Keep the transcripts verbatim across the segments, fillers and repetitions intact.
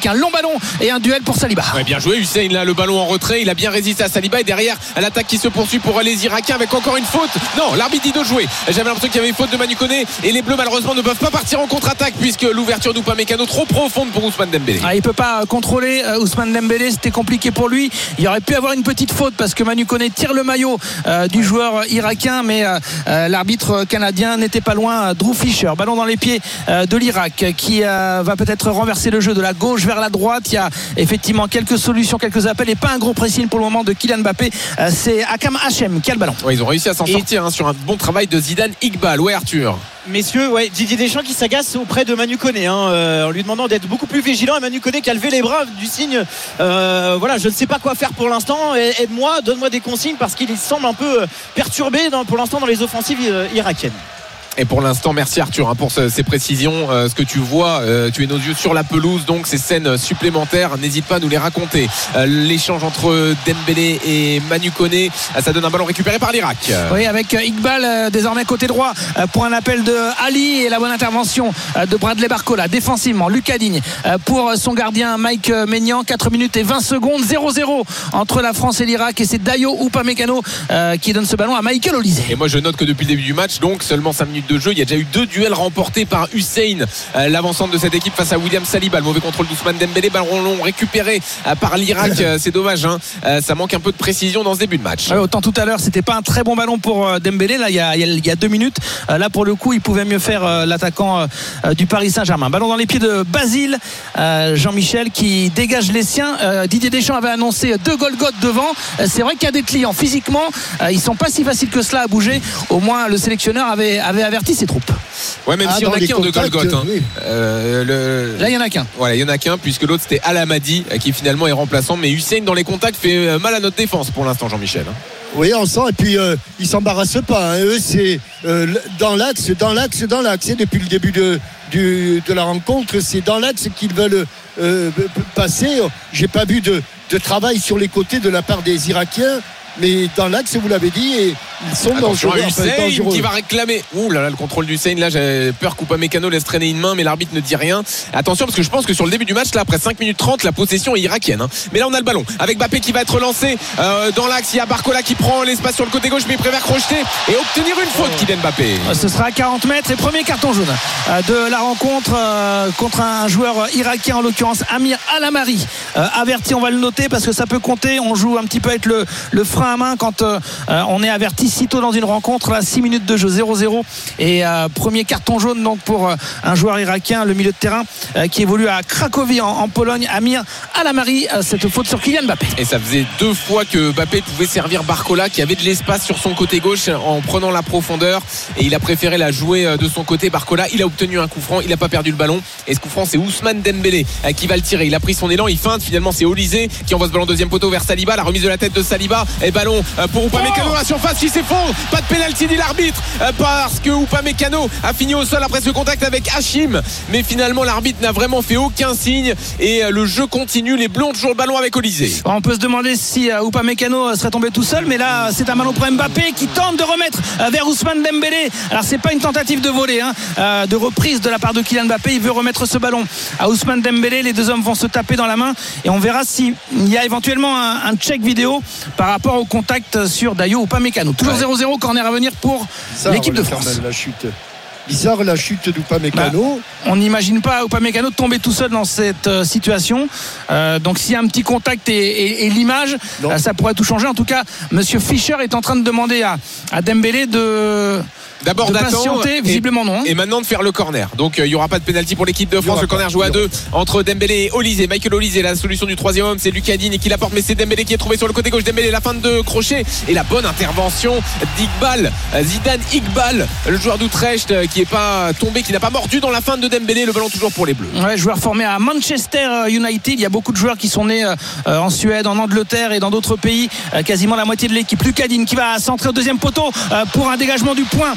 un long ballon et un duel pour Saliba. Ouais, bien joué Hussein, là le ballon en retrait, il a bien résisté à Saliba et derrière l'attaque qui se poursuit pour les Irakiens avec encore une faute. Non, l'arbitre dit de jouer. J'avais l'impression qu'il y avait une faute de Manu Koné et les Bleus malheureusement ne peuvent pas partir en contre-attaque puisque l'ouverture d'Upamecano trop profonde pour Ousmane Dembélé. Ah, il peut pas contrôler euh, Ousmane Dembélé, c'était compliqué pour lui. Il aurait pu avoir une petite faute parce que Manu Koné tire le maillot euh, du joueur irakien, mais euh, euh, l'arbitre canadien n'était pas loin. Drew Fisher, ballon dans les pieds euh, de l'Irak qui euh, va peut-être renverser le jeu de la gauche vers la droite. Il y a effectivement quelques solutions, quelques appels et pas un gros pressing pour le moment de Kylian Mbappé. Euh, c'est Akam Hachem qui a le ballon. Ouais, ils ont réussi à s'en et... sortir hein, sur un bon travail de Zidane Iqbal. Ouais Arthur. Messieurs, ouais, Didier Deschamps qui s'agace auprès de Manu Koné hein, euh, en lui demandant d'être beaucoup plus vigilant, et Manu Koné qui a levé les bras du signe euh, voilà, je ne sais pas quoi faire pour l'instant, aide-moi, donne-moi des consignes parce qu'il semble un peu perturbé dans, pour l'instant dans les offensives euh, irakiennes. Et pour l'instant, merci Arthur hein, pour ce, ces précisions. Euh, ce que tu vois, euh, tu es nos yeux sur la pelouse, donc ces scènes supplémentaires, n'hésite pas à nous les raconter. Euh, l'échange entre Dembélé et Manu Koné, euh, ça donne un ballon récupéré par l'Irak. Oui, avec Iqbal euh, désormais côté droit euh, pour un appel de Ali et la bonne intervention euh, de Bradley Barcola. Défensivement, Lucas Digne euh, pour son gardien Mike Maignan. quatre minutes et vingt secondes, zéro zéro entre la France et l'Irak, et c'est Dayo Upamecano euh, qui donne ce ballon à Michael Olise. Et moi je note que depuis le début du match, donc seulement cinq minutes de jeu, il y a déjà eu deux duels remportés par Hussein, euh, l'avancante de cette équipe face à William Saliba. Le mauvais contrôle d'Ousmane Dembélé, ballon long récupéré euh, par l'Irak. Euh, c'est dommage hein. euh, ça manque un peu de précision dans ce début de match. Ouais, autant tout à l'heure c'était pas un très bon ballon pour euh, Dembélé là il y, a, il y a deux minutes euh, là pour le coup il pouvait mieux faire euh, l'attaquant euh, du Paris Saint-Germain. Ballon dans les pieds de Basile, euh, Jean-Michel qui dégage les siens. euh, Didier Deschamps avait annoncé deux Golgoth devant. euh, c'est vrai qu'il y a des clients physiquement, euh, ils sont pas si faciles que cela à bouger. Au moins le sélectionneur avait, avait averti ses troupes. Ouais, même ah, si on a qu'un de Golgoth hein. oui. euh, le... Là il y en a qu'un. Voilà, il y en a qu'un puisque l'autre c'était Al-Amadi qui finalement est remplaçant, mais Hussein dans les contacts fait mal à notre défense pour l'instant, Jean-Michel. Oui, on sent, et puis euh, ils s'embarrassent pas hein. Eux c'est euh, dans l'axe, dans l'axe, dans l'axe, et depuis le début de, du, de la rencontre, c'est dans l'axe qu'ils veulent euh, passer. J'ai pas vu de, de travail sur les côtés de la part des Irakiens, mais dans l'axe, vous l'avez dit, et ils sont attention dangereux, à Hussein enfin, dangereux. qui va réclamer. Ouh là là, le contrôle d'Hussein, là j'ai peur qu'Upamecano laisse traîner une main, mais l'arbitre ne dit rien. Attention parce que je pense que sur le début du match, là après cinq minutes trente, la possession est irakienne hein. Mais là on a le ballon avec Mbappé qui va être relancé euh, dans l'axe. Il y a Barcola qui prend l'espace sur le côté gauche, mais il préfère crocheter et obtenir une faute. Kylian Mbappé. Ce sera à quarante mètres et premier carton jaune euh, de la rencontre euh, contre un joueur irakien, en l'occurrence Amir Al-Amari, euh, averti, on va le noter parce que ça peut compter. On joue un petit peu avec le, le frein à main quand euh, on est averti si tôt dans une rencontre. Là six minutes de jeu, zéro zéro, et euh, premier carton jaune donc pour euh, un joueur irakien, le milieu de terrain euh, qui évolue à Cracovie en, en Pologne, Amir Al-Amari. euh, cette faute sur Kylian Mbappé, et ça faisait deux fois que Mbappé pouvait servir Barcola qui avait de l'espace sur son côté gauche en prenant la profondeur, et il a préféré la jouer de son côté. Barcola, il a obtenu un coup franc, il n'a pas perdu le ballon, et ce coup franc c'est Ousmane Dembélé euh, qui va le tirer. Il a pris son élan, il feinte, finalement c'est Olise qui envoie ce ballon deuxième poteau vers Saliba. La remise de la tête de Saliba, et ballon euh, pour Upamecano, la surface qui s'effondre, pas de pénalty dit l'arbitre euh, parce que Upamecano a fini au sol après ce contact avec Hachim, mais finalement l'arbitre n'a vraiment fait aucun signe et euh, le jeu continue. Les Bleus ont toujours le ballon avec Olise. On peut se demander si euh, Upamecano serait tombé tout seul, mais là c'est un ballon pour Mbappé qui tente de remettre euh, vers Ousmane Dembélé. Alors c'est pas une tentative de voler hein, euh, de reprise de la part de Kylian Mbappé. Il veut remettre ce ballon à Ousmane Dembélé. Les deux hommes vont se taper dans la main et on verra s'il y a éventuellement un, un check vidéo par rapport au contact sur Dayo Upamecano. Toujours ouais. zéro zéro, corner à venir pour bizarre, l'équipe de France. La chute. Bizarre la chute d'Upamecano. Bah, on n'imagine pas Upamecano tomber tout seul dans cette euh, situation. Euh, donc s'il y a un petit contact et, et, et l'image, euh, ça pourrait tout changer. En tout cas, Monsieur Fischer est en train de demander à, à Dembélé de d'abord d'attendre, visiblement non. Hein. Et maintenant de faire le corner. Donc il euh, n'y aura pas de pénalty pour l'équipe de France. Le corner joue à deux entre Dembélé et Olise. Michael Olise, la solution du troisième homme, c'est Lucas Digne qui l'apporte, mais c'est Dembélé qui est trouvé sur le côté gauche. Dembélé, la fin de crochet et la bonne intervention d'Iqbal, Zidane Iqbal, le joueur d'Utrecht qui est pas tombé, qui n'a pas mordu dans la fin de Dembélé. Le ballon toujours pour les Bleus. Ouais, joueur formé à Manchester United. Il y a beaucoup de joueurs qui sont nés euh, en Suède, en Angleterre et dans d'autres pays. Euh, quasiment la moitié de l'équipe. Lucas Digne qui va centrer au deuxième poteau euh, pour un dégagement du point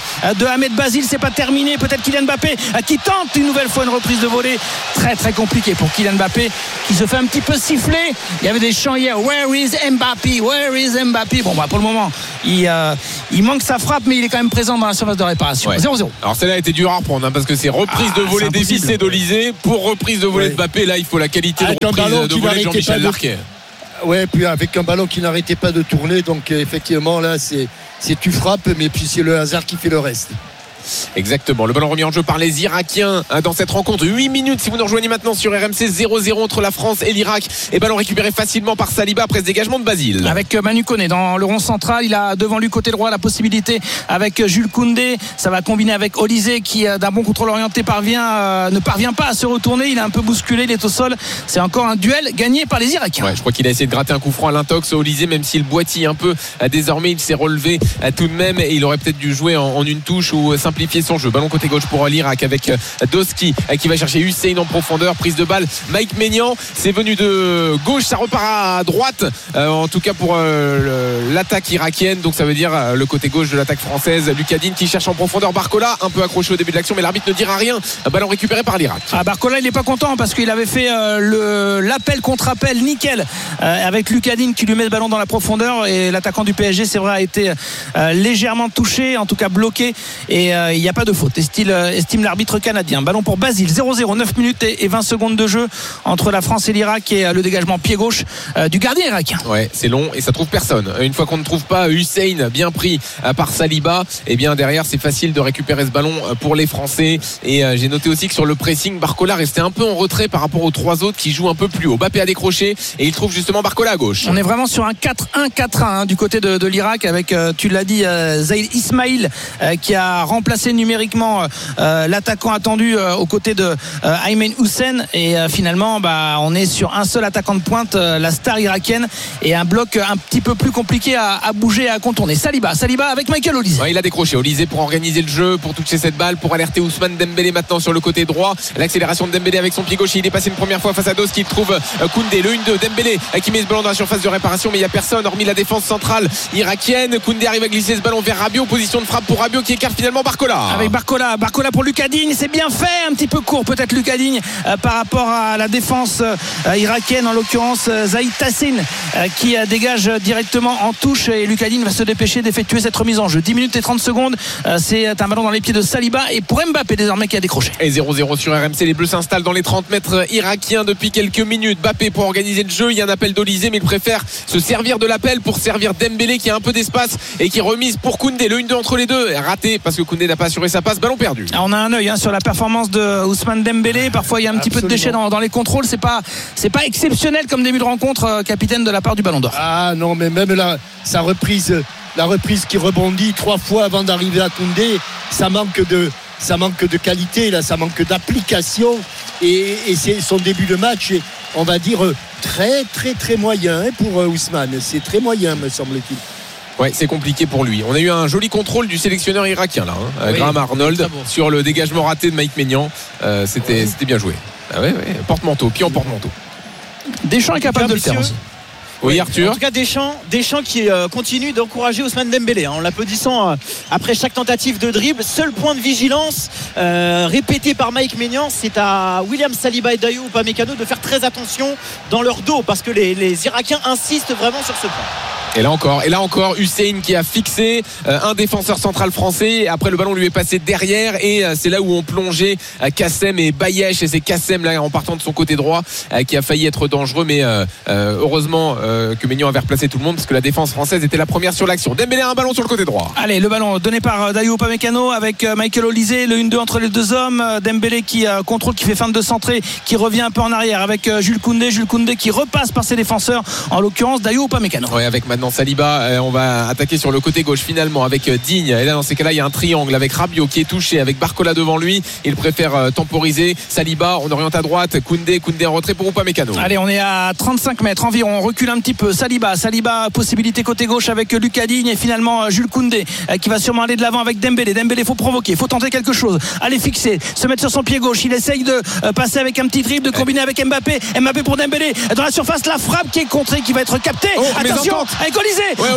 de Ahmed Basile. C'est pas terminé. Peut-être Kylian Mbappé qui tente une nouvelle fois une reprise de volée. Très très compliqué pour Kylian Mbappé qui se fait un petit peu siffler. Il y avait des chants hier. Where is Mbappé? Where is Mbappé? Bon bah pour le moment il, euh, il manque sa frappe, mais il est quand même présent dans la surface de réparation. Ouais. zéro zéro. Alors celle-là était dure à reprendre hein, parce que c'est reprise Ah, de volée c'est impossible. dévissée d'Olysée pour reprise de volée Ouais. de Mbappé. Là il faut la qualité Avec de un reprise ballon de qui volée de n'arrêtait Jean-Michel pas de- Larquet. Ouais, puis avec un ballon qui n'arrêtait pas de tourner, donc euh, effectivement là c'est, c'est tu frappes, mais puis c'est le hasard qui fait le reste. Exactement, le ballon remis en jeu par les Irakiens hein, dans cette rencontre. Huit minutes si vous nous rejoignez maintenant sur R M C. Zéro zéro entre la France et l'Irak. Et ballon récupéré facilement par Saliba après ce dégagement de Basile. Avec Manu Koné dans le rond central, il a devant lui côté droit la possibilité avec Jules Koundé. Ça va combiner avec Olysée qui d'un bon contrôle orienté parvient euh, ne parvient pas à se retourner. Il est un peu bousculé, il est au sol. C'est encore un duel gagné par les Irakiens. Ouais, je crois qu'il a essayé de gratter un coup franc à l'intox Olysée, même s'il boitille un peu euh, désormais, il s'est relevé euh, tout de même et il aurait peut-être dû jouer en, en une touche ou euh, simplifier son jeu. Ballon côté gauche pour l'Irak avec euh, Doski euh, qui va chercher Hussein en profondeur, prise de balle Mike Maignan, c'est venu de gauche, ça repart à droite euh, en tout cas pour euh, le, l'attaque irakienne, donc ça veut dire euh, le côté gauche de l'attaque française. Lucadine qui cherche en profondeur Barcola, un peu accroché au début de l'action mais l'arbitre ne dira rien. Ballon récupéré par l'Irak. Ah, Barcola il n'est pas content parce qu'il avait fait euh, le, l'appel contre appel nickel euh, avec Lucadine qui lui met le ballon dans la profondeur et l'attaquant du P S G c'est vrai a été euh, légèrement touché, en tout cas bloqué et euh, il n'y a pas de faute estime, estime l'arbitre canadien. Ballon pour Basile, zéro zéro, neuf minutes et vingt secondes de jeu entre la France et l'Irak et le dégagement pied gauche euh, du gardien irakien. Ouais, c'est long et ça trouve personne. Une fois qu'on ne trouve pas Hussein bien pris par Saliba, et eh bien derrière c'est facile de récupérer ce ballon pour les Français. Et euh, j'ai noté aussi que sur le pressing, Barcola restait un peu en retrait par rapport aux trois autres qui jouent un peu plus haut. Mbappé a décroché et il trouve justement Barcola à gauche. On est vraiment sur un quatre un quatre un hein, du côté de, de l'Irak avec, euh, tu l'as dit, euh, Zaïd Ismail euh, qui a remplacé numériquement euh, l'attaquant attendu euh, aux côtés de euh, Aymen Houssen et euh, finalement bah, on est sur un seul attaquant de pointe, euh, la star irakienne et un bloc un petit peu plus compliqué à, à bouger et à contourner. Saliba, Saliba avec Michael Olysée. Ouais, il a décroché Olysée pour organiser le jeu, pour toucher cette balle, pour alerter Ousmane Dembélé maintenant sur le côté droit. L'accélération de Dembélé avec son pied gauche, il est passé une première fois face à Dos qui trouve euh, Koundé, le un deux, Dembélé euh, qui met ce ballon dans la surface de réparation mais il n'y a personne hormis la défense centrale irakienne. Koundé arrive à glisser ce ballon vers Rabiot, position de frappe pour Rabiot qui écarte finalement Barcola. Avec Barcola, Barcola pour Lucadine, c'est bien fait, un petit peu court peut-être Lucadine euh, par rapport à la défense euh, irakienne, en l'occurrence euh, Zaïd Tassin euh, qui euh, dégage directement en touche et Lucadine va se dépêcher d'effectuer cette remise en jeu. dix minutes et trente secondes, euh, c'est un ballon dans les pieds de Saliba et pour Mbappé désormais qui a décroché. Et zéro zéro sur R M C, les Bleus s'installent dans les trente mètres irakiens depuis quelques minutes. Mbappé pour organiser le jeu, il y a un appel d'Olysée mais il préfère se servir de l'appel pour servir Dembélé qui a un peu d'espace et qui remise pour Koundé, le un deux entre les deux, raté parce que Koundé n'a pas assuré sa passe, ballon perdu. Alors on a un œil hein, sur la performance de Ousmane Dembélé, parfois il y a un petit Absolument. peu de déchets dans, dans les contrôles, c'est pas, c'est pas exceptionnel comme début de rencontre, euh, capitaine de la part du Ballon d'Or. Ah non, mais même la, sa reprise, la reprise qui rebondit trois fois avant d'arriver à Koundé, ça manque de, ça manque de qualité, là, ça manque d'application. Et, et c'est son début de match, est, on va dire, très, très, très moyen hein, pour Ousmane. C'est très moyen, me semble-t-il. Ouais, c'est compliqué pour lui. On a eu un joli contrôle du sélectionneur irakien là, hein, Oui, Graham Arnold bon. sur le dégagement raté de Mike Maignan. Euh, c'était, c'était bien joué. Ah ouais, ouais. Porte-manteau, pied en porte-manteau. Deschamps est capable de le faire aussi. Oui, En Arthur. tout cas, Deschamps, Deschamps qui euh, continue d'encourager Ousmane Dembélé hein, en l'applaudissant euh, après chaque tentative de dribble. Seul point de vigilance euh, répété par Mike Maignan, c'est à William Saliba et Dayot Upamecano de faire très attention dans leur dos parce que les, les Irakiens insistent vraiment sur ce point. Et là encore, et là encore, Hussein qui a fixé euh, un défenseur central français. Après, le ballon lui est passé derrière et euh, c'est là où ont plongé euh, Kassem et Bayesh. Et c'est Kassem là en partant de son côté droit euh, qui a failli être dangereux, mais euh, euh, heureusement euh, que Maignan avait replacé tout le monde parce que la défense française était la première sur l'action. Dembélé a un ballon sur le côté droit. Allez, le ballon donné par Dayot Upamecano avec Michael Olysée, le un deux entre les deux hommes. Dembélé qui euh, contrôle, qui fait feinte de centré, qui revient un peu en arrière avec euh, Jules Koundé. Jules Koundé qui repasse par ses défenseurs, en l'occurrence Dayot Upamecano. Ouais, avec maintenant Saliba, euh, on va attaquer sur le côté gauche finalement avec euh, Digne. Et là, dans ces cas-là, il y a un triangle avec Rabiot qui est touché, avec Barcola devant lui. Il préfère euh, temporiser. Saliba, on oriente à droite. Koundé, Koundé en retrait pour Upamecano. Allez, on est à trente-cinq mètres environ. On recule un petit peu. Saliba, Saliba, possibilité côté gauche avec Lucas Digne et finalement euh, Jules Koundé euh, qui va sûrement aller de l'avant avec Dembélé. Dembélé, faut provoquer, faut tenter quelque chose. Allez, fixer, se mettre sur son pied gauche. Il essaye de euh, passer avec un petit dribble, de combiner avec Mbappé. Mbappé pour Dembélé dans la surface, la frappe qui est contrée, qui va être captée. Oh, Attention, mésentente. avec Olysée. Ouais, ouais.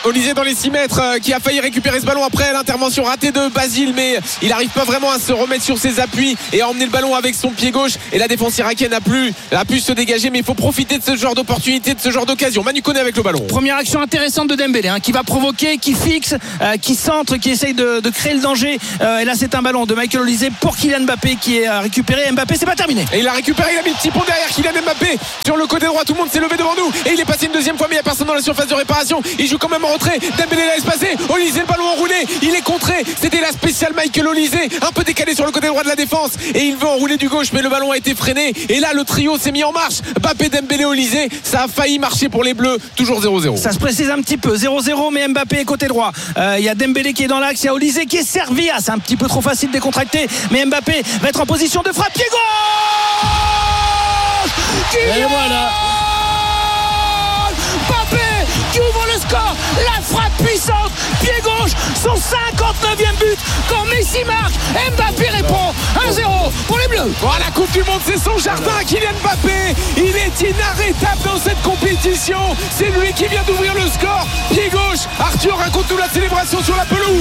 Olysée dans les six mètres euh, qui a failli récupérer ce ballon après l'intervention ratée de Basile, mais il n'arrive pas vraiment à se remettre sur ses appuis et à emmener le ballon avec son pied gauche, et la défense irakienne a, plus, a pu se dégager, mais il faut profiter de ce genre d'opportunité, de ce genre d'occasion. Manu Koné avec le ballon. Première action intéressante de Dembélé hein, qui va provoquer, qui fixe, euh, qui centre, qui essaye de, de créer le danger, euh, et là c'est un ballon de Michael Olysée pour Kylian Mbappé qui est récupéré. Mbappé, c'est pas terminé, et il a récupéré, il a mis le petit pont derrière Kylian Mbappé sur le côté droit, tout le monde s'est levé devant nous et il est passé une deuxième fois, mais il n'y a personne dans la surface de réparation. Il joue quand même en retrait, Dembélé l'a espacé, Olysée le ballon enroulé, il est contré, c'était la spéciale Michael Olysée, un peu décalé sur le côté droit de la défense, et il veut enrouler du gauche, mais le ballon a été freiné, et là le trio s'est mis en marche. Mbappé, Dembélé, Olysée, ça a failli marcher pour les Bleus, toujours zéro zéro. Ça se précise un petit peu, zéro zéro, mais Mbappé est côté droit, il euh, y a Dembélé qui est dans l'axe, il y a Olysée qui est servi, ah, c'est un petit peu trop facile décontracté, mais Mbappé va être en position de frappe, pied gauche, et voilà Mbappé qui ouvre le score, la frappe puissante, pied gauche, son cinquante-neuvième but quand Messi marque, Mbappé répond un zéro pour les Bleus. Oh, la Coupe du Monde, c'est son jardin, Kylian Mbappé, il est inarrêtable dans cette compétition, c'est lui qui vient d'ouvrir le score, pied gauche. Arthur, raconte-nous la célébration sur la pelouse.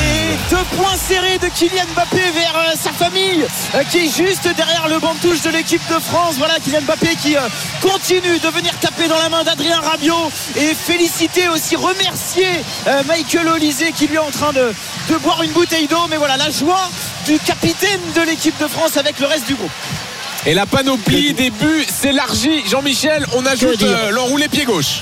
Et deux points serrés de Kylian Mbappé vers euh, sa famille euh, qui est juste derrière le banc de touche de l'équipe de France. Voilà Kylian Mbappé qui euh, continue de venir taper dans la main d'Adrien Rabiot et féliciter aussi, remercier euh, Michael Olysée qui lui est en train de, de boire une bouteille d'eau. Mais voilà la joie du capitaine de l'équipe de France avec le reste du groupe. Et la panoplie des buts s'élargit. Jean-Michel, on ajoute euh, l'enroulé pied gauche.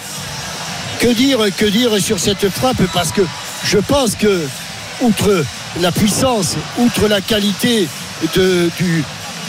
Que dire, que dire sur cette frappe, parce que je pense que outre la puissance, outre la qualité de, du,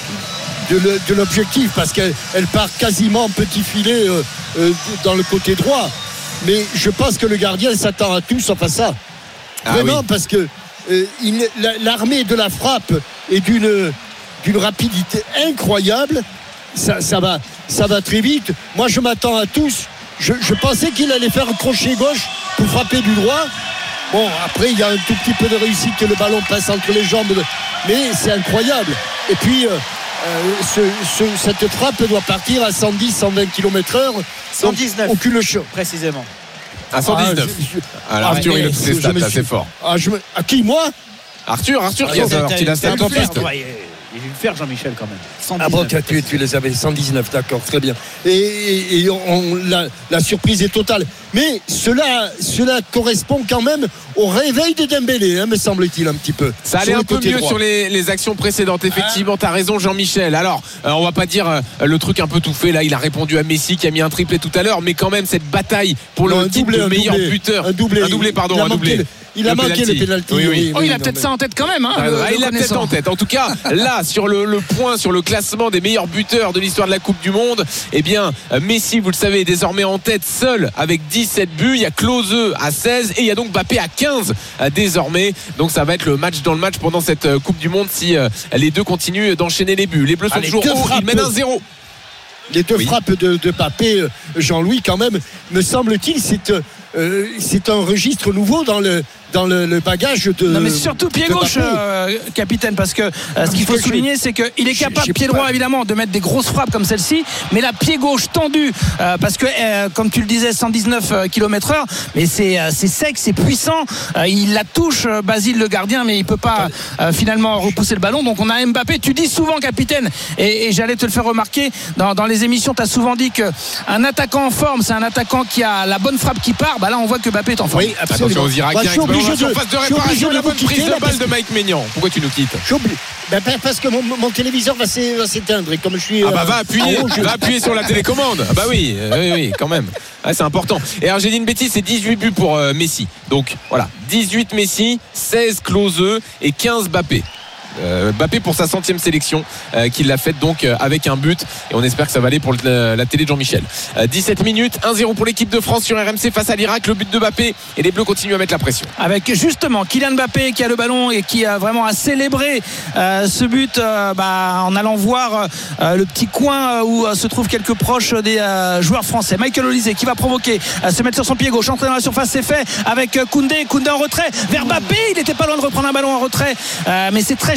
de, le, de l'objectif, parce qu'elle elle part quasiment petit filet euh, euh, dans le côté droit, mais je pense que le gardien s'attend à tout sauf à ça. Ah Vraiment, oui. parce que euh, il, la, l'armée de la frappe est d'une, d'une rapidité incroyable. Ça, ça, va, ça va très vite. Moi, je m'attends à tous. Je, je pensais qu'il allait faire un crochet gauche pour frapper du droit. Bon, après, il y a un tout petit peu de réussite que le ballon passe entre les jambes. De... Mais c'est incroyable. Et puis, euh, euh, ce, ce, cette frappe doit partir à cent dix à cent vingt kilomètres heure. cent dix-neuf Aucune chance. précisément. À cent dix-neuf. Ah, je, je... Alors, ah, Arthur, il a tous ses stats, là, suis... c'est fort. Ah, je me... À qui, moi Arthur, Arthur, Ah, qui a t'as- sorti la t'as- stat t'as en dû le piste. faire, ouais, il a dû le faire Jean-Michel quand même. cent dix-neuf. Ah bon, tu, tu les avais cent dix-neuf, d'accord, très bien. Et, et, et on, la, la surprise est totale. Mais cela, cela correspond quand même au réveil de Dembélé, hein, me semble-t-il, un petit peu. Ça allait Sur un le peu côté mieux droit. sur les, les actions précédentes. Effectivement, t'as raison, Jean-Michel. Alors, euh, on va pas dire euh, le truc un peu tout fait. Là, il a répondu à Messi qui a mis un triplé tout à l'heure, mais quand même cette bataille pour Non, le un titre doublé, de un meilleur doublé. buteur. Un doublé. Un doublé, pardon, Il a un manqué doublé. le- Il a Le manqué penalty. le pénalty. Oui, oui. Oh, il a non, peut-être mais- ça en tête quand même hein, Ah, le- ouais, le il a peut-être connaissant. en tête. En tout cas, là, sur le, le point, sur le classement des meilleurs buteurs de l'histoire de la Coupe du Monde, eh bien, Messi, vous le savez, est désormais en tête seul avec dix-sept buts. Il y a Klose à seize et il y a donc Mbappé à quinze euh, désormais. Donc, ça va être le match dans le match pendant cette euh, Coupe du Monde si euh, les deux continuent d'enchaîner les buts. Les Bleus sont Allez, toujours deux hauts. Ils frappes. mènent un zéro. Les deux Oui. frappes de, de Mbappé, euh, Jean-Louis, quand même, me semble-t-il, c'est, euh, c'est un registre nouveau dans le, dans le, le bagage de. Non mais surtout pied de gauche, Mbappé. euh, capitaine, parce que euh, ce qu'il faut Parce que souligner, c'est qu'il est j'ai- capable, j'ai pied pas- droit évidemment, de mettre des grosses frappes comme celle-ci, mais la pied gauche tendue, euh, parce que euh, comme tu le disais, cent dix-neuf kilomètres heure, mais c'est, euh, c'est sec, c'est puissant, euh, il la touche, euh, Basile le gardien, mais il peut pas euh, finalement repousser le ballon. Donc on a Mbappé, tu dis souvent capitaine, et, et j'allais te le faire remarquer, dans, dans les émissions, tu as souvent dit qu'un attaquant en forme, c'est un attaquant qui a la bonne frappe qui part. Bah là on voit que Mbappé est en forme. Oui, Attention absolument. aux Irakiens. Moi, je suis avec obligé Ballon en de- surface de je suis obligé réparation. de La vous bonne prise quitter, de là, balle parce de Mike Maignan. Pourquoi tu nous quittes? J'oublie. Ben, ben, parce que mon, mon téléviseur va, s'é- va s'éteindre et comme je suis. Ah bah euh, va appuyer, en haut, je- va appuyer sur la télécommande. Ah bah oui, euh, oui, oui, quand même. Ah, c'est important. Et alors j'ai dit une bêtise, c'est dix-huit buts pour euh, Messi. Donc voilà, dix-huit Messi, seize Klose et quinze Mbappé. Euh, Mbappé pour sa centième sélection euh, qu'il l'a faite donc euh, avec un but et on espère que ça va aller pour le, la, la télé de Jean-Michel. euh, dix-sept minutes, un zéro pour l'équipe de France sur R M C face à l'Irak, le but de Mbappé et les Bleus continuent à mettre la pression. Avec justement Kylian Mbappé qui a le ballon et qui a vraiment à célébrer euh, ce but euh, bah, en allant voir euh, le petit coin euh, où euh, se trouvent quelques proches des euh, joueurs français. Michael Olysée qui va provoquer euh, se mettre sur son pied gauche, entrer dans la surface, c'est fait avec euh, Koundé, Koundé en retrait vers Mbappé, il n'était pas loin de reprendre un ballon en retrait, euh, mais c'est très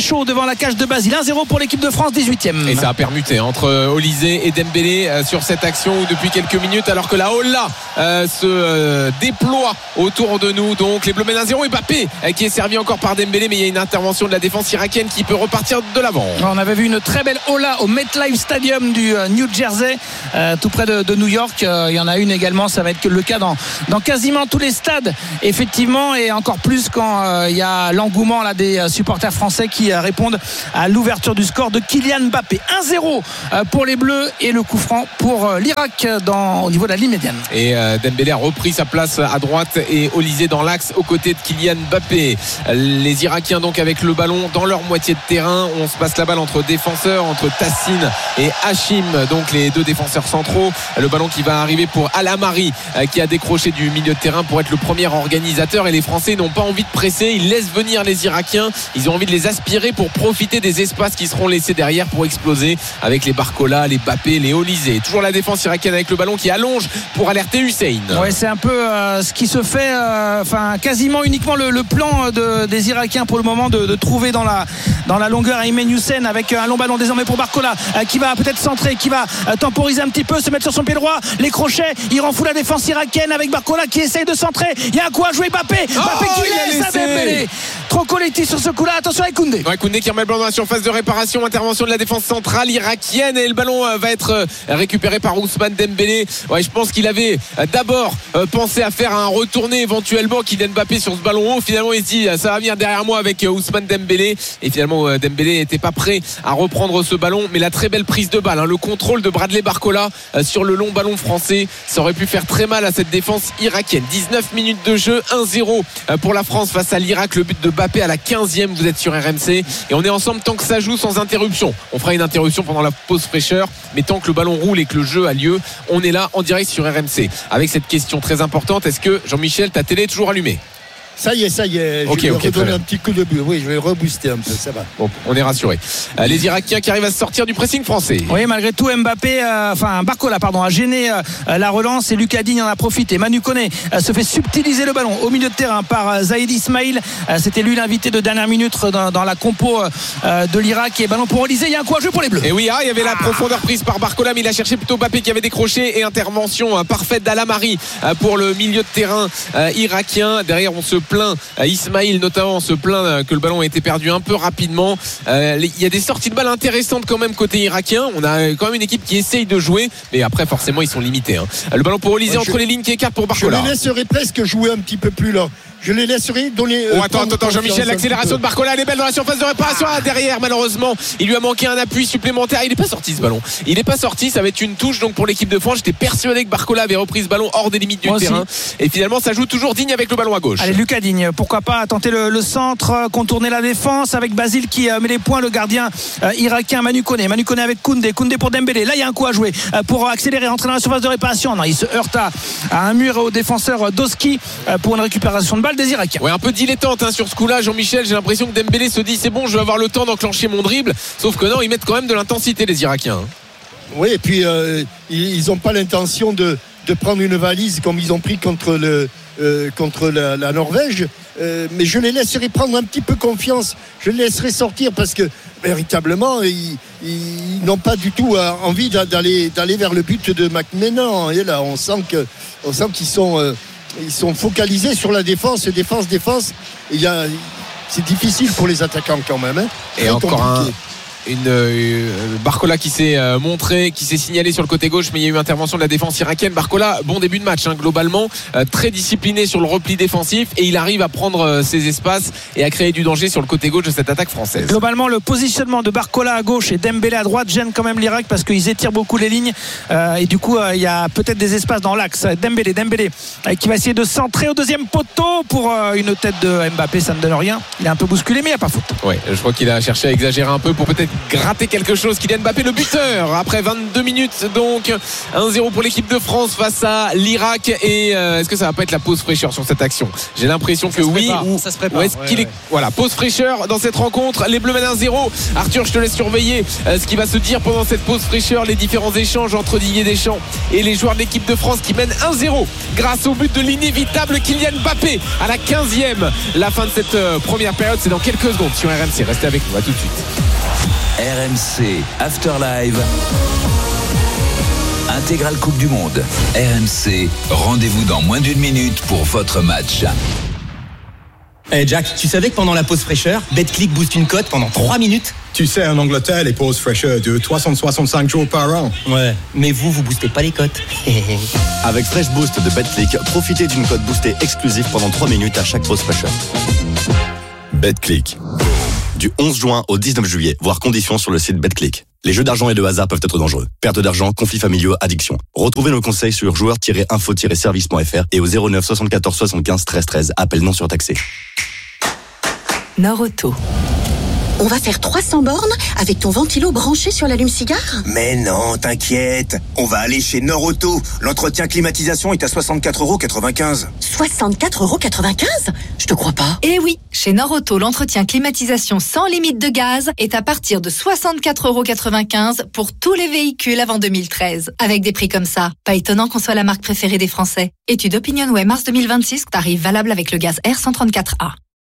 chaud devant la cage de Basile. un zéro pour l'équipe de France, dix-huitième. Et ça a permuté entre Olysée et Dembélé euh, sur cette action où depuis quelques minutes, alors que la Holla euh, se euh, déploie autour de nous. Donc les Bleus mènent un zéro et Mbappé euh, qui est servi encore par Dembélé, mais il y a une intervention de la défense irakienne qui peut repartir de l'avant. On avait vu une très belle Holla au MetLife Stadium du euh, New Jersey, euh, tout près de, de New York. Euh, il y en a une également, ça va être le cas dans, dans quasiment tous les stades, effectivement, et encore plus quand euh, il y a l'engouement là, des euh, supporters français qui euh, répondent à l'ouverture du score de Kylian Mbappé. un zéro euh, pour les Bleus et le coup franc pour euh, l'Irak dans, au niveau de la ligne médiane. Et euh, Dembélé a repris sa place à droite et Olysée dans l'axe aux côtés de Kylian Mbappé. Les Irakiens donc avec le ballon dans leur moitié de terrain. On se passe la balle entre défenseurs, entre Tassine et Hachim, donc les deux défenseurs centraux. Le ballon qui va arriver pour Al-Amari euh, qui a décroché du milieu de terrain pour être le premier organisateur, et les Français n'ont pas envie de presser, ils laissent venir les Irakiens, ils ont envie de les aspirer pour profiter des espaces qui seront laissés derrière pour exploser avec les Barcola, les Mbappé, les Olysée. Toujours la défense irakienne avec le ballon qui allonge pour alerter Hussein. Ouais, c'est un peu euh, ce qui se fait, enfin euh, quasiment uniquement le, le plan de, des Irakiens pour le moment de, de trouver dans la, dans la longueur Aymen Hussein avec un long ballon désormais pour Barcola euh, qui va peut-être centrer, qui va euh, temporiser un petit peu, se mettre sur son pied droit, les crochets, il rend fou la défense irakienne avec Barcola qui essaye de centrer, il y a un coup à jouer Mbappé, Mbappé oh, qui laisse à Dembélé. Trop Colletti sur ce coup-là, attention avec Koundé. Ouais, Koundé qui remet le ballon dans la surface de réparation, intervention de la défense centrale irakienne, et le ballon euh, va être euh, récupéré par Ousmane Dembélé. Ouais, je pense qu'il avait euh, d'abord euh, pensé à faire un retourné éventuellement Kylian Mbappé sur ce ballon haut. Finalement il se dit ça va venir derrière moi avec euh, Ousmane Dembélé, et finalement euh, Dembélé n'était pas prêt à reprendre ce ballon, mais la très belle prise de balle, hein, le contrôle de Bradley Barcola euh, sur le long ballon français, ça aurait pu faire très mal à cette défense irakienne. dix-neuf minutes de jeu, un zéro euh, pour la France face à l'Irak, le but de Mbappé à la quinzième. Vous êtes sur R M C et on est ensemble tant que ça joue sans interruption. On fera une interruption pendant la pause fraîcheur, mais tant que le ballon roule et que le jeu a lieu, on est là en direct sur R M C avec cette question très importante: est-ce que Jean-Michel, ta télé est toujours allumée? Ça y est, ça y est. Je okay, vais okay, redonner un petit coup de but. Oui, je vais rebooster un peu, ça va. Bon, on est rassuré. Euh, les Irakiens qui arrivent à se sortir du pressing français. Oui, malgré tout, Mbappé, euh, enfin Barcola, pardon, a gêné euh, la relance et Lucas Digne en a profité. Manu Koné euh, se fait subtiliser le ballon au milieu de terrain par euh, Zaïd Ismail. Euh, c'était lui l'invité de dernière minute dans, dans la compo euh, de l'Irak. Et ballon pour Olysée. Il y a un coup à jouer pour les Bleus. Et oui, ah, il y avait la profondeur prise par Barcola, mais il a cherché plutôt Mbappé qui avait décroché, et intervention euh, parfaite d'Al-Amari euh, pour le milieu de terrain euh, irakien. Derrière, on se plaint. Euh, Ismail notamment se plaint que le ballon a été perdu un peu rapidement. Euh, il y a des sorties de balles intéressantes quand même côté irakien. On a quand même une équipe qui essaye de jouer, mais après forcément ils sont limités, hein. Le ballon pour Olysée, ouais, entre je, les lignes qui écarte pour Barcola. Je les laisserai presque jouer un petit peu plus là. Je les laisserai donner. Oh, attends, attends, Jean-Michel, l'accélération de Barcola, elle est belle dans la surface de réparation. Ah, derrière, malheureusement, il lui a manqué un appui supplémentaire. Il n'est pas sorti ce ballon. Il n'est pas sorti. Ça va être une touche donc pour l'équipe de France. J'étais persuadé que Barcola avait repris ce ballon hors des limites du Moi terrain. Aussi. Et finalement, ça joue toujours Digne avec le ballon à gauche. Allez, Lucas Digne, pourquoi pas tenter le, le centre, contourner la défense avec Basile qui euh, met les points, le gardien euh, irakien Manu Koné. Manu Koné avec Koundé. Koundé pour Dembélé. Là, il y a un coup à jouer euh, pour accélérer, entrer dans la surface de réparation. Non, il se heurte à, à un mur et au défenseur Doski euh, pour une récupération de balle des Irakiens. Ouais, un peu dilettante hein, sur ce coup-là, Jean-Michel. J'ai l'impression que Dembélé se dit c'est bon, je vais avoir le temps d'enclencher mon dribble. Sauf que non, ils mettent quand même de l'intensité, les Irakiens. Oui, et puis euh, ils n'ont pas l'intention de, de prendre une valise comme ils ont pris contre, le, euh, contre la, la Norvège. Euh, mais je les laisserai prendre un petit peu confiance. Je les laisserai sortir parce que véritablement, ils, ils n'ont pas du tout envie d'aller, d'aller vers le but de McMenan. Et là, on sent, que, on sent qu'ils sont. Euh, Ils sont focalisés sur la défense, défense, défense. Il y a, c'est difficile pour les attaquants quand même. Hein. Et encore un, une euh, Barcola qui s'est euh, montré, qui s'est signalé sur le côté gauche, mais il y a eu intervention de la défense irakienne. Barcola, bon début de match hein, globalement, euh, très discipliné sur le repli défensif, et il arrive à prendre euh, ses espaces et à créer du danger sur le côté gauche de cette attaque française. Globalement, le positionnement de Barcola à gauche et Dembélé à droite gêne quand même l'Irak parce qu'ils étirent beaucoup les lignes euh, et du coup euh, il y a peut-être des espaces dans l'axe. Dembélé, Dembélé euh, qui va essayer de centrer au deuxième poteau pour euh, une tête de Mbappé, ça ne donne rien. Il est un peu bousculé mais il n'y a pas faute. Ouais, je crois qu'il a cherché à exagérer un peu pour peut-être gratter quelque chose. Kylian Mbappé, le buteur, après vingt-deux minutes, donc un zéro pour l'équipe de France face à l'Irak. Et euh, est-ce que ça va pas être la pause fraîcheur sur cette action? J'ai l'impression que oui. Ou ça se prépare. Ou est-ce ouais, qu'il ouais. est... Voilà, pause fraîcheur dans cette rencontre. Les Bleus mènent un zéro. Arthur, je te laisse surveiller euh, ce qui va se dire pendant cette pause fraîcheur, les différents échanges entre Didier Deschamps et les joueurs de l'équipe de France qui mènent un zéro grâce au but de l'inévitable Kylian Mbappé à la quinzième. La fin de cette euh, première période, c'est dans quelques secondes sur R M C. Restez avec nous, à tout de suite. R M C After Live, intégrale Coupe du Monde. R M C, rendez-vous dans moins d'une minute pour votre match. Eh hey Jack, tu savais que pendant la pause fraîcheur, BetClick booste une cote pendant trois minutes? Tu sais, en Angleterre, les pauses fraîcheurs durent trois cent soixante-cinq jours par an. Ouais, mais vous, vous boostez pas les cotes. Avec Fresh Boost de BetClick, profitez d'une cote boostée exclusive pendant trois minutes à chaque pause fraîcheur. BetClick. Du onze juin au dix-neuf juillet, voire conditions sur le site BetClick. Les jeux d'argent et de hasard peuvent être dangereux. Perte d'argent, conflits familiaux, addiction. Retrouvez nos conseils sur joueurs tiret info tiret service point f r et au zéro neuf soixante-quatorze soixante-quinze treize treize. Appel non surtaxé. Nord-Auto. On va faire trois cents bornes avec ton ventilo branché sur l'allume-cigare? Mais non, t'inquiète. On va aller chez Nord-Auto. L'entretien climatisation est à soixante-quatre euros quatre-vingt-quinze. soixante-quatre euros quatre-vingt-quinze? Je te crois pas. Eh oui, chez Nord-Auto, l'entretien climatisation sans limite de gaz est à partir de soixante-quatre euros quatre-vingt-quinze pour tous les véhicules avant deux mille treize. Avec des prix comme ça, pas étonnant qu'on soit la marque préférée des Français. Étude OpinionWay mars deux mille vingt-six, tarif valable avec le gaz R cent trente-quatre A.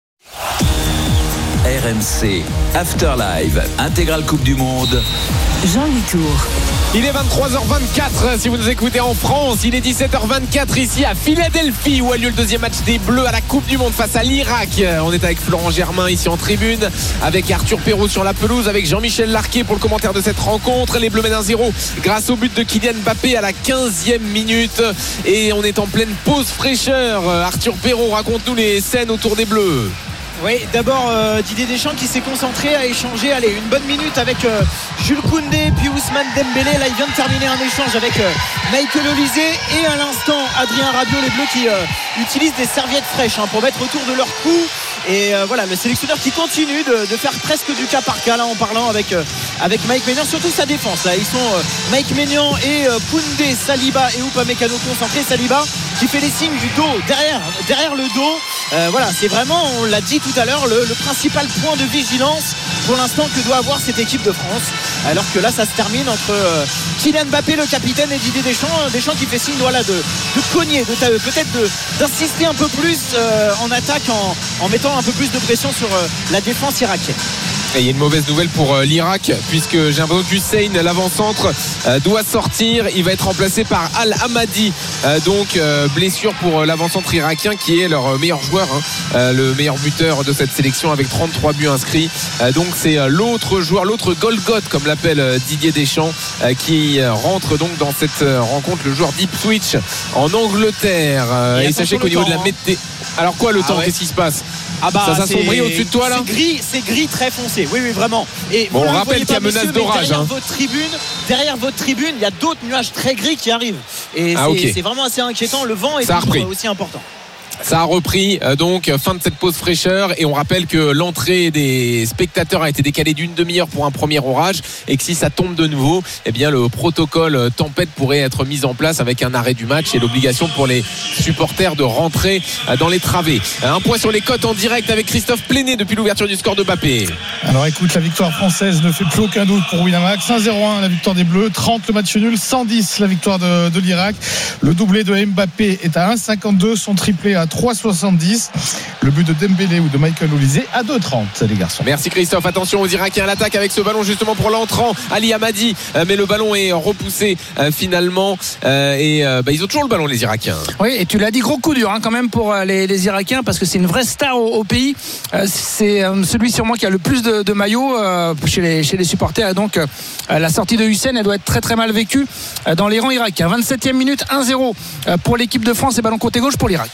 R M C After Live, intégrale Coupe du Monde. Jean-Louis Tour. Il est vingt-trois heures vingt-quatre si vous nous écoutez en France. Il est dix-sept heures vingt-quatre ici à Philadelphie où a lieu le deuxième match des Bleus à la Coupe du Monde face à l'Irak. On est avec Florent Germain ici en tribune, avec Arthur Perrault sur la pelouse, avec Jean-Michel Larquet pour le commentaire de cette rencontre. Les Bleus mènent un zéro grâce au but de Kylian Mbappé à la quinzième minute. Et on est en pleine pause fraîcheur. Arthur Perrault, raconte-nous les scènes autour des Bleus. Oui, d'abord euh, Didier Deschamps qui s'est concentré à échanger allez, une bonne minute avec euh, Jules Koundé puis Ousmane Dembélé. Là il vient de terminer un échange avec euh, Michael Olise et à l'instant Adrien Rabiot. Les Bleus qui euh, utilisent des serviettes fraîches hein, pour mettre autour de leur cou. Et euh, voilà, le sélectionneur qui continue de, de faire presque du cas par cas là en parlant avec, euh, avec Mike Maignan, surtout sa défense là. Ils sont euh, Mike Maignan et euh, Koundé, Saliba et Upamecano concentrés. Saliba qui fait les signes du dos derrière, derrière le dos. Euh, voilà, c'est vraiment, on l'a dit tout à l'heure, le, le principal point de vigilance pour l'instant que doit avoir cette équipe de France. Alors que là ça se termine entre euh, Kylian Mbappé le capitaine et Didier Deschamps. Deschamps qui fait signe voilà, de, de cogner, de, peut-être de, d'insister un peu plus euh, en attaque en, en mettant un peu plus de pression sur euh, la défense irakienne. Et il y a une mauvaise nouvelle pour euh, l'Irak puisque j'ai l'impression que Hussein, l'avant-centre, euh, doit sortir. Il va être remplacé par Al-Hamadi. Euh, donc euh, blessure pour euh, l'avant-centre irakien qui est leur meilleur joueur, hein, euh, le meilleur buteur de cette sélection avec trente-trois buts inscrits. Euh, donc c'est euh, l'autre joueur, l'autre Golgoth comme l'appelle euh, Didier Deschamps euh, qui euh, rentre donc dans cette euh, rencontre, le joueur d'Ipswich en Angleterre. Euh, et, et sachez qu'au niveau temps, de la météo... Alors quoi le ah temps ouais. Qu'est-ce qui se passe? Ah bah, ça s'assombrit au-dessus de toi là. C'est gris, c'est gris très foncé. Oui oui vraiment. Et bon, on rappelle qu'il y a menace d'orage. Derrière hein. votre tribune, derrière votre tribune, il y a d'autres nuages très gris qui arrivent. Et ah, c'est, okay. c'est vraiment assez inquiétant. Le vent est ça toujours aussi important. Ça a repris euh, donc fin de cette pause fraîcheur et on rappelle que l'entrée des spectateurs a été décalée d'une demi-heure pour un premier orage et que si ça tombe de nouveau, eh bien le protocole tempête pourrait être mis en place avec un arrêt du match et l'obligation pour les supporters de rentrer euh, dans les travées. Un point sur les cotes en direct avec Christophe Pléné depuis l'ouverture du score de Mbappé. Alors écoute, la victoire française ne fait plus aucun doute pour Winamax. un zéro un la victoire des Bleus, trente le match nul, cent dix la victoire de, de l'Irak. Le doublé de Mbappé est à un virgule cinquante-deux, son triplé à trois virgule soixante-dix. Le but de Dembélé ou de Michael Olise à deux virgule trente les garçons. Merci Christophe. Attention aux Irakiens à l'attaque avec ce ballon justement pour l'entrant Ali Hamadi, euh, mais le ballon est repoussé euh, finalement euh, et euh, bah, ils ont toujours le ballon les Irakiens. Oui, et tu l'as dit, gros coup dur hein, quand même pour euh, les, les Irakiens parce que c'est une vraie star au, au pays. Euh, c'est euh, celui sûrement qui a le plus de, de maillots euh, chez, les, chez les supporters et donc euh, la sortie de Hussein elle doit être très très mal vécue euh, dans les rangs irakiens. vingt-septième minute, un zéro euh, pour l'équipe de France et ballon côté gauche pour l'Irak. Ouais,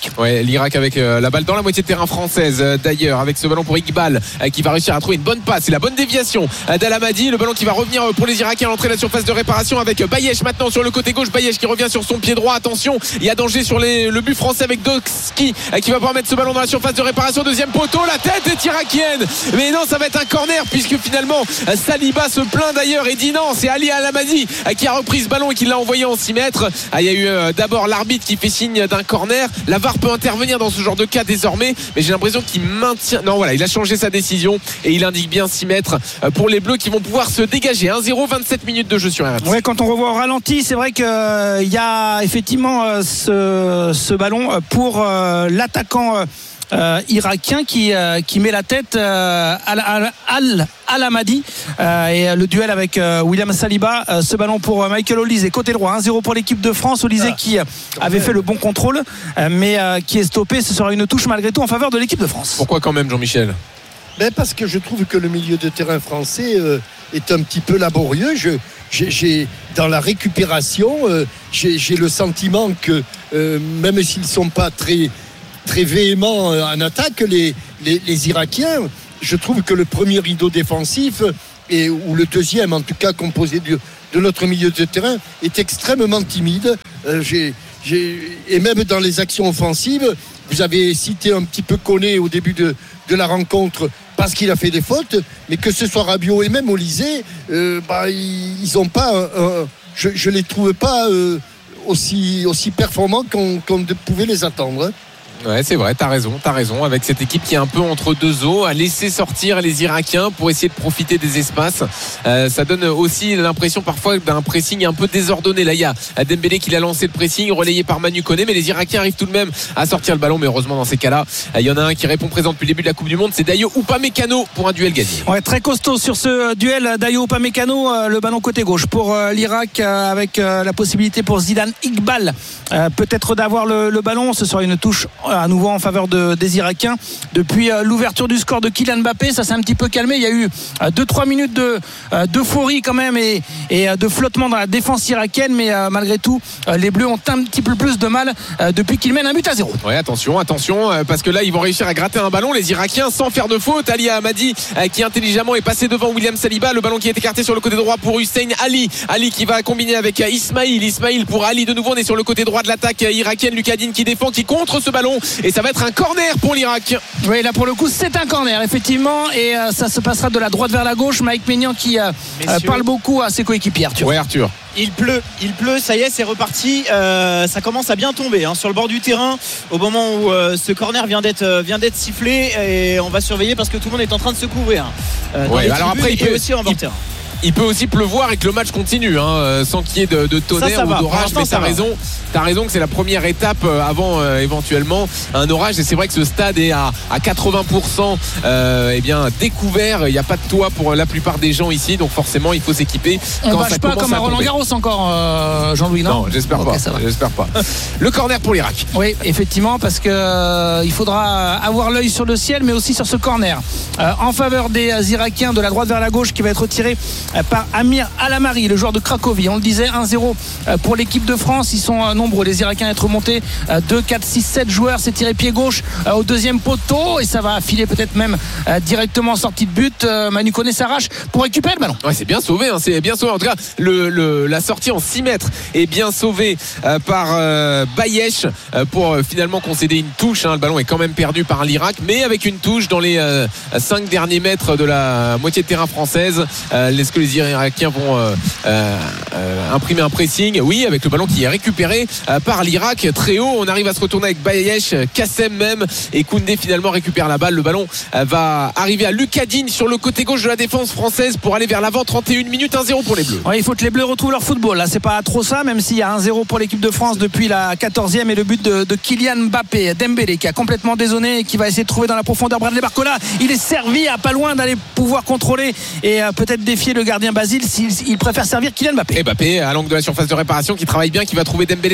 l'Irak avec la balle dans la moitié de terrain française. D'ailleurs, avec ce ballon pour Iqbal qui va réussir à trouver une bonne passe. C'est la bonne déviation d'Alamadi. Le ballon qui va revenir pour les Irakiens à l'entrée de la surface de réparation avec Bayesh maintenant sur le côté gauche. Bayesh qui revient sur son pied droit. Attention, il y a danger sur les, le but français avec Doski qui va pouvoir mettre ce ballon dans la surface de réparation. Deuxième poteau, la tête est irakienne. Mais non, ça va être un corner puisque finalement Saliba se plaint d'ailleurs et dit non. C'est Ali Alamadi qui a repris ce ballon et qui l'a envoyé en six mètres. Il y a eu d'abord l'arbitre qui fait signe d'un corner. La V A R peut intervenir dans ce genre de cas désormais, mais j'ai l'impression qu'il maintient. Non, voilà, il a changé sa décision et il indique bien six mètres pour les Bleus qui vont pouvoir se dégager. un zéro, vingt-sept minutes de jeu sur R M C. Ouais, quand on revoit au ralenti, c'est vrai qu'il euh, y a effectivement euh, ce, ce ballon pour euh, l'attaquant euh, Euh, irakien qui, euh, qui met la tête euh, à Al-Alamadi euh, et le duel avec euh, William Saliba. Euh, ce ballon pour euh, Michael Olise, côté droit, un zéro pour l'équipe de France. Olise ah, qui euh, avait fait le bon contrôle euh, mais euh, qui est stoppé. Ce sera une touche malgré tout en faveur de l'équipe de France. Pourquoi quand même, Jean-Michel? Ben parce que je trouve que le milieu de terrain français euh, est un petit peu laborieux. Je, j'ai, j'ai, dans la récupération, euh, j'ai, j'ai le sentiment que euh, même s'ils ne sont pas très très véhément en attaque, les, les, les Irakiens, je trouve que le premier rideau défensif et, ou le deuxième en tout cas composé de, de notre milieu de terrain est extrêmement timide. euh, j'ai, j'ai, et même dans les actions offensives, vous avez cité un petit peu Koné au début de, de la rencontre parce qu'il a fait des fautes, mais que ce soit Rabiot et même Olise, euh, bah, ils n'ont pas euh, je ne les trouve pas euh, aussi, aussi performants qu'on, qu'on pouvait les attendre. Ouais, c'est vrai, t'as raison, t'as raison. Avec cette équipe qui est un peu entre deux eaux, à laisser sortir les Irakiens pour essayer de profiter des espaces. Euh, ça donne aussi l'impression parfois d'un pressing un peu désordonné. Là, il y a Dembélé qui l'a lancé le pressing, relayé par Manu Koné, mais les Irakiens arrivent tout de même à sortir le ballon. Mais heureusement, dans ces cas-là, il y en a un qui répond présent depuis le début de la Coupe du Monde, c'est Dayo Upamecano pour un duel gagné. Ouais, très costaud sur ce duel, Dayo Upamecano, euh, le ballon côté gauche pour euh, l'Irak euh, avec euh, la possibilité pour Zidane Iqbal euh, peut-être d'avoir le, le ballon. Ce sera une touche à nouveau en faveur de, des Irakiens. Depuis euh, l'ouverture du score de Kylian Mbappé, ça s'est un petit peu calmé. Il y a eu euh, deux trois minutes de, euh, d'euphorie quand même et, et euh, de flottement dans la défense irakienne, mais euh, malgré tout euh, les Bleus ont un petit peu plus de mal euh, depuis qu'ils mènent un but à zéro. Ouais, attention, attention euh, parce que là ils vont réussir à gratter un ballon, les Irakiens, sans faire de faute. Ali Ahmadi euh, qui intelligemment est passé devant William Saliba. Le ballon qui est écarté sur le côté droit pour Hussein Ali. Ali qui va combiner avec euh, Ismail. Ismail pour Ali de nouveau. On est sur le côté droit de l'attaque euh, irakienne. Lucadine qui défend, qui contre ce ballon et ça va être un corner pour l'Irak. Oui, là pour le coup c'est un corner effectivement et euh, ça se passera de la droite vers la gauche. Mike Maignan qui euh, euh, parle beaucoup à ses coéquipiers. Arthur. Ouais, Arthur. Il pleut, il pleut, ça y est, c'est reparti. Euh, ça commence à bien tomber hein, sur le bord du terrain au moment où euh, ce corner vient d'être, euh, vient d'être sifflé et on va surveiller parce que tout le monde est en train de se couvrir. Euh, ouais, alors après il peut aussi en bord terrain. Il peut aussi pleuvoir et que le match continue hein, sans qu'il y ait de, de tonnerre ça, ça ou d'orage. Mais t'as raison, t'as raison que c'est la première étape avant euh, éventuellement un orage. Et c'est vrai que ce stade est à, à quatre-vingts pour cent euh, eh bien, découvert. Il n'y a pas de toit pour la plupart des gens ici. Donc forcément il faut s'équiper. On ne bâche pas comme à Roland Garros encore euh, Jean-Louis, non, non j'espère okay, pas j'espère pas. Le corner pour l'Irak. Oui effectivement parce qu'il euh, faudra avoir l'œil sur le ciel mais aussi sur ce corner euh, en faveur des euh, Irakiens de la droite vers la gauche qui va être tiré par Amir Alamari, le joueur de Cracovie. On le disait, un zéro pour l'équipe de France. Ils sont nombreux, les Irakiens, à être montés. deux, quatre, six, sept joueurs. C'est tiré pied gauche au deuxième poteau et ça va filer peut-être même directement en sortie de but. Manu Koné s'arrache pour récupérer le ballon. Ouais, c'est bien sauvé, hein, c'est bien sauvé. En tout cas, le, le, la sortie en six mètres est bien sauvée euh, par euh, Bayesh euh, pour euh, finalement concéder une touche. Hein. Le ballon est quand même perdu par l'Irak, mais avec une touche dans les euh, cinq derniers mètres de la moitié de terrain française. Euh, Est-ce que les Irakiens vont euh, euh, imprimer un pressing? Oui, avec le ballon qui est récupéré euh, par l'Irak très haut. On arrive à se retourner avec Bayesh, Kassem même, et Koundé finalement récupère la balle. Le ballon euh, va arriver à Lucadine sur le côté gauche de la défense française pour aller vers l'avant. Trente et une minutes, un zéro pour les Bleus. Ouais, il faut que les Bleus retrouvent leur football. Là, c'est pas trop ça, même s'il y a un zéro pour l'équipe de France depuis la quatorzième et le but de, de Kylian Mbappé. Dembélé qui a complètement dézonné et qui va essayer de trouver dans la profondeur Bradley Barcola. Il est servi à pas loin d'aller pouvoir contrôler et euh, peut-être défier le gardien Basile s'il il préfère servir Kylian Mbappé. Et Mbappé à l'angle de la surface de réparation qui travaille bien, qui va trouver Dembélé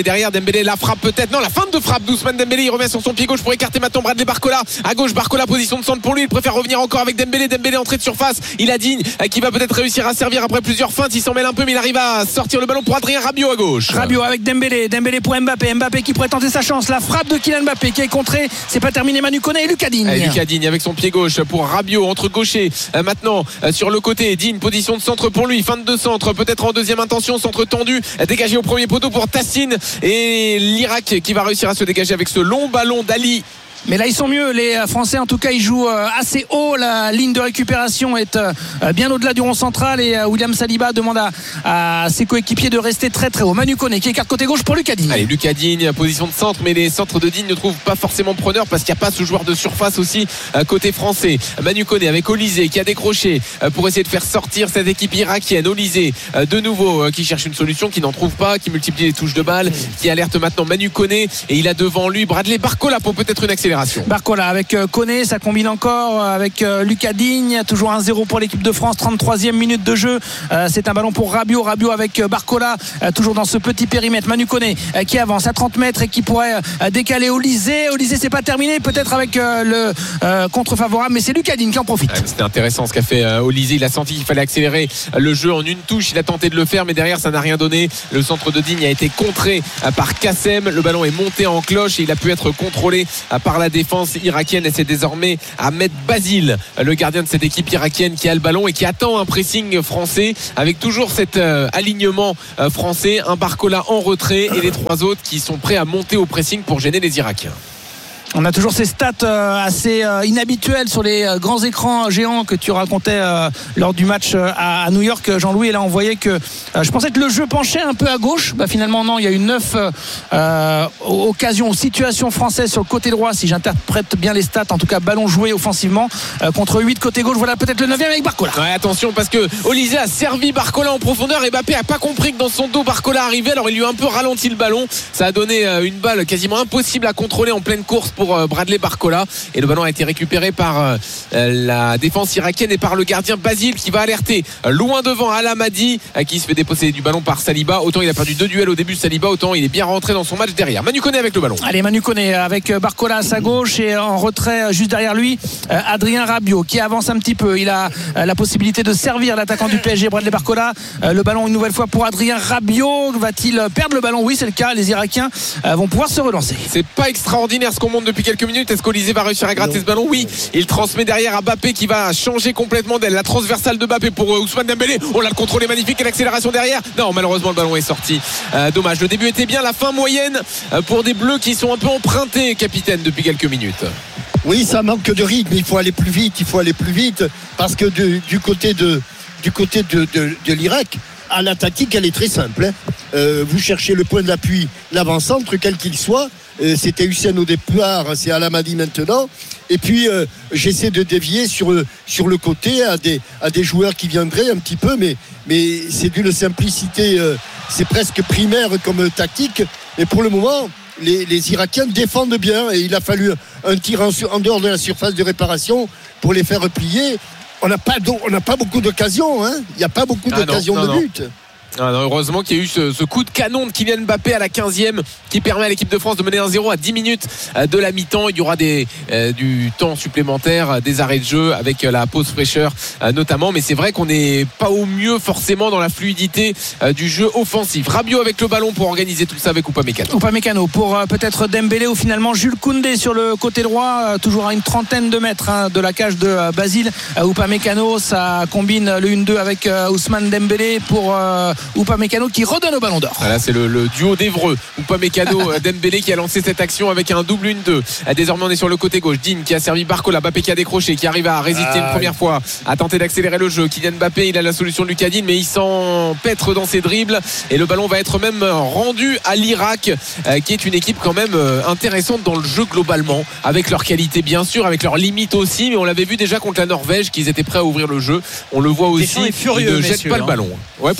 derrière Dembélé, la frappe peut-être, non la fin de frappe d'Ousmane Dembélé, il revient sur son pied gauche pour écarter maintenant Bradley Barcola à gauche. Barcola position de centre pour lui, il préfère revenir encore avec Dembélé. Dembélé entrée de surface, il a Digne qui va peut-être réussir à servir après plusieurs feintes, il s'en mêle un peu mais il arrive à sortir le ballon pour Adrien Rabiot à gauche. Rabiot avec Dembélé, Dembélé pour Mbappé, Mbappé qui pourrait tenter sa chance, la frappe de Kylian Mbappé qui est contrée, c'est pas terminé. Manu Koné et Lucas Digne. Et Lucas Digne avec son pied gauche pour Rabiot entre gaucher euh, maintenant euh, sur le côté. Digne position de centre pour lui, fin de centre peut-être en deuxième intention, centre tendu euh, dégagé au premier poteau pour Tassine et l'Irak qui va réussir à se dégager avec ce long ballon d'Ali. Mais là ils sont mieux les Français, en tout cas ils jouent assez haut, la ligne de récupération est bien au-delà du rond central et William Saliba demande à, à ses coéquipiers de rester très très haut. Manu Koné qui écarte côté gauche pour Lucas Digne. Allez, Lucas Digne position de centre, mais les centres de Digne ne trouvent pas forcément preneur parce qu'il n'y a pas ce joueur de surface aussi côté français. Manu Koné avec Olysée qui a décroché pour essayer de faire sortir cette équipe irakienne. Olysée de nouveau qui cherche une solution, qui n'en trouve pas, qui multiplie les touches de balle, qui alerte maintenant Manu Koné et il a devant lui Bradley Barcola pour peut-être une accélération. Barcola avec Koné, ça combine encore avec Lucas Digne, toujours un zéro pour l'équipe de France, trente-troisième minute de jeu, c'est un ballon pour Rabiot, Rabiot avec Barcola, toujours dans ce petit périmètre. Manu Koné qui avance à trente mètres et qui pourrait décaler Olysée. Olysée c'est pas terminé, peut-être avec le contre-favorable, mais c'est Lucas Digne qui en profite. Ouais, c'était intéressant ce qu'a fait Olysée, il a senti qu'il fallait accélérer le jeu en une touche, il a tenté de le faire mais derrière ça n'a rien donné. Le centre de Digne a été contré par Kassem, le ballon est monté en cloche et il a pu être contrôlé par la défense irakienne et c'est désormais Ahmed Basile, le gardien de cette équipe irakienne, qui a le ballon et qui attend un pressing français avec toujours cet euh, alignement euh, français, un Barcola en retrait et les trois autres qui sont prêts à monter au pressing pour gêner les Irakiens. On a toujours ces stats euh, assez euh, inhabituelles sur les euh, grands écrans géants que tu racontais euh, lors du match euh, à, à New York, Jean-Louis. Et là, on voyait que euh, je pensais que le jeu penchait un peu à gauche. Bah, finalement, non. Il y a eu neuf euh, occasions, situations françaises sur le côté droit, si j'interprète bien les stats. En tout cas, ballon joué offensivement euh, contre huit côté gauche. Voilà peut-être le neuvième avec Barcola. Ouais, attention parce que Olysée a servi Barcola en profondeur et Mbappé a pas compris que dans son dos Barcola arrivait. Alors il lui a un peu ralenti le ballon. Ça a donné euh, une balle quasiment impossible à contrôler en pleine course pour Bradley Barcola et le ballon a été récupéré par euh, la défense irakienne et par le gardien Basile qui va alerter euh, loin devant Al Hamadi euh, qui se fait déposséder du ballon par Saliba. Autant il a perdu deux duels au début Saliba, autant il est bien rentré dans son match derrière. Manu Koné avec le ballon. Allez, Manu Koné avec Barcola à sa gauche et en retrait juste derrière lui euh, Adrien Rabiot qui avance un petit peu. Il a euh, la possibilité de servir l'attaquant du P S G Bradley Barcola. Euh, le ballon une nouvelle fois pour Adrien Rabiot. Va-t-il perdre le ballon? Oui, c'est le cas. Les Irakiens euh, vont pouvoir se relancer. C'est pas extraordinaire ce qu'on monte depuis quelques minutes. Est-ce qu'Olysée va réussir à gratter non. ce ballon? Oui, il transmet derrière à Mbappé qui va changer complètement d'aile. La transversale de Mbappé pour euh, Ousmane Dembélé. On l'a le contrôle est magnifique et l'accélération derrière. Non, malheureusement le ballon est sorti. Euh, dommage. Le début était bien, la fin moyenne euh, pour des Bleus qui sont un peu empruntés, capitaine, depuis quelques minutes. Oui, ça manque de rythme. Il faut aller plus vite. Il faut aller plus vite parce que de, du côté de du côté de, de, de l'Irak, à la tactique, elle est très simple. Hein. Euh, vous cherchez le point d'appui, l'avant-centre, quel qu'il soit. Euh, c'était Hussein au départ, c'est Al Hamadi maintenant. Et puis, euh, j'essaie de dévier sur, sur le côté à des, à des joueurs qui viendraient un petit peu, mais, mais c'est d'une simplicité, euh, c'est presque primaire comme tactique. Mais pour le moment, les, les Irakiens défendent bien et il a fallu un tir en, en dehors de la surface de réparation pour les faire plier. On n'a pas, on n'a pas beaucoup d'occasions, hein. Il n'y a pas beaucoup ah d'occasions non, non, de but. Ah non, heureusement qu'il y a eu ce, ce coup de canon de Kylian Mbappé à la quinzième qui permet à l'équipe de France de mener un zéro à dix minutes de la mi-temps. Il y aura des, euh, du temps supplémentaire, des arrêts de jeu avec la pause fraîcheur euh, notamment, mais c'est vrai qu'on n'est pas au mieux forcément dans la fluidité euh, du jeu offensif. Rabiot avec le ballon pour organiser tout ça avec Upamecano. Upamecano pour euh, peut-être Dembélé ou finalement Jules Koundé sur le côté droit, euh, toujours à une trentaine de mètres hein, de la cage de euh, Basile. Euh, Upamecano, ça combine le un deux avec euh, Ousmane Dembélé pour euh, Upamecano qui redonne au ballon d'or. Voilà, c'est le, le duo d'Evreux. Upamecano Dembélé qui a lancé cette action avec un double un deux. Désormais on est sur le côté gauche. Digne qui a servi Barcola, Mbappé qui a décroché, qui arrive à résister ah, une première fois, à tenter d'accélérer le jeu. Kylian Mbappé, il a la solution de Lucas Digne, mais il s'empêtre dans ses dribbles et le ballon va être même rendu à l'Irak, euh, qui est une équipe quand même euh, intéressante dans le jeu globalement, avec leur qualité bien sûr, avec leurs limites aussi, mais on l'avait vu déjà contre la Norvège qu'ils étaient prêts à ouvrir le jeu. On le voit aussi. Deschamps est furieux, ils ne jettent pas hein. le ballon. Ouais, pourquoi Arthur?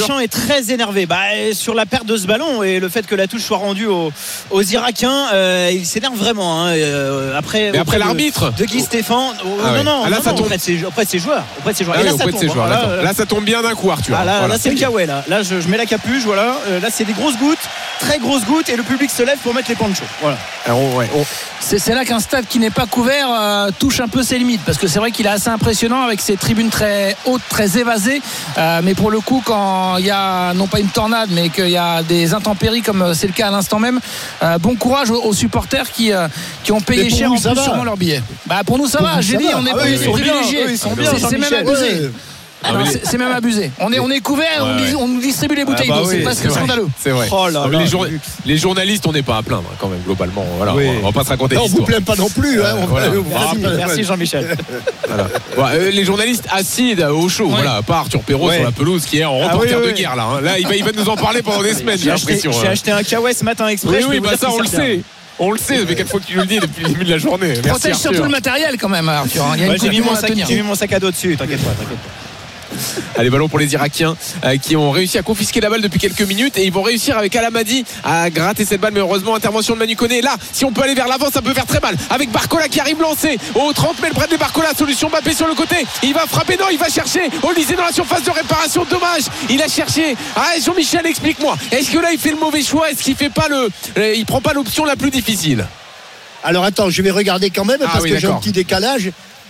Deschamps est très énervé bah, sur la perte de ce ballon et le fait que la touche soit rendue aux, aux Irakiens. Euh, il s'énerve vraiment. Hein, euh, après, mais après l'arbitre de, de Guy Stéphane. Oh, ah non, ouais. non, ah, là, non, ça non tombe. auprès de ses, auprès de ses joueurs. Auprès de ses joueurs. Ah, et là, oui, ça tombe, joueurs, hein, là, là, ça tombe bien d'un coup, Arthur. Ah, là, voilà. là, c'est le Kawaii. Là, là je, je mets la capuche. Voilà. Euh, là, c'est des grosses gouttes, très grosses gouttes, et le public se lève pour mettre les ponchos. Voilà. Alors, on, ouais, on... C'est, c'est là qu'un stade qui n'est pas couvert euh, touche un peu ses limites, parce que c'est vrai qu'il est assez impressionnant avec ses tribunes très hautes, très évasées. Euh, mais pour le coup, quand il y a non pas une tornade, mais qu'il y a des intempéries comme c'est le cas à l'instant même, euh, bon courage aux, aux supporters qui, euh, qui ont payé cher en plus sûrement leur billet. Bah pour nous ça pour va, nous, j'ai ça dit, va. on est ah pas oui, oui, privilégiés. Ils sont bien, c'est, c'est même abusé. Ouais. Ah non, c'est, c'est même abusé. On est, on est couvert, ouais, on, ouais. on nous distribue les bouteilles ah bah d'eau, oui, c'est presque c'est scandaleux. C'est vrai. Oh là non, là. Les, jour... les journalistes, on n'est pas à plaindre quand même globalement. Voilà, oui. on, va, on va pas se raconter non, on l'histoire. vous plaint pas non plus. Hein, on voilà. va, Merci, va, merci Jean-Michel. Voilà. Bon, euh, les journalistes acides au chaud, ouais. Voilà, pas Arthur Perrault ouais. sur la pelouse qui est en reporter ah, oui, oui, de guerre là. Hein. Là, il va, il va nous en parler pendant des semaines. J'ai, j'ai l'impression. Acheté, hein. J'ai acheté un Kawaii ce matin exprès. Oui, oui, bah ça on le sait. On le sait, ça fait quatre fois que tu le dis depuis le début de la journée. Merci, protège surtout le matériel quand même, Arthur. Il y a ouais, une j'ai, mis mon sac, tenir. j'ai mis mon sac à dos dessus, t'inquiète pas, t'inquiète pas. Allez, ballon pour les Irakiens euh, qui ont réussi à confisquer la balle depuis quelques minutes et ils vont réussir avec Alamadi à gratter cette balle, mais heureusement intervention de Manu Koné. Là, si on peut aller vers l'avant, ça peut faire très mal avec Barcola qui arrive lancé au trente mètres près de Barcola, solution Mbappé sur le côté, il va frapper, non il va chercher Olysée dans la surface de réparation, dommage, il a cherché. Ah Jean-Michel, explique-moi, est-ce que là il fait le mauvais choix, est-ce qu'il fait pas le euh, il prend pas l'option la plus difficile? Alors attends, je vais regarder quand même ah, parce oui, que d'accord. j'ai un petit décalage.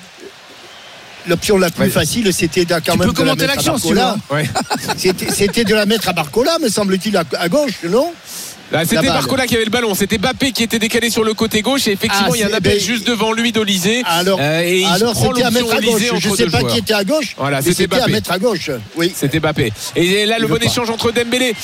L'option la plus ouais. facile, c'était de, quand tu même peux de la mettre à Barcola. Si ouais. c'était, c'était de la mettre à Barcola, me semble-t-il, à, à gauche, non? Là, c'était Barcola qui avait le ballon, c'était Mbappé qui était décalé sur le côté gauche et effectivement ah, il y a un appel ben, juste devant lui d'Olysée. Alors, euh, et il alors c'était à mettre à gauche. Je ne sais pas joueurs. Qui était à gauche. Voilà, c'était, c'était à mettre à gauche. Oui. C'était Mbappé. Et là le bon pas. échange entre Dembélé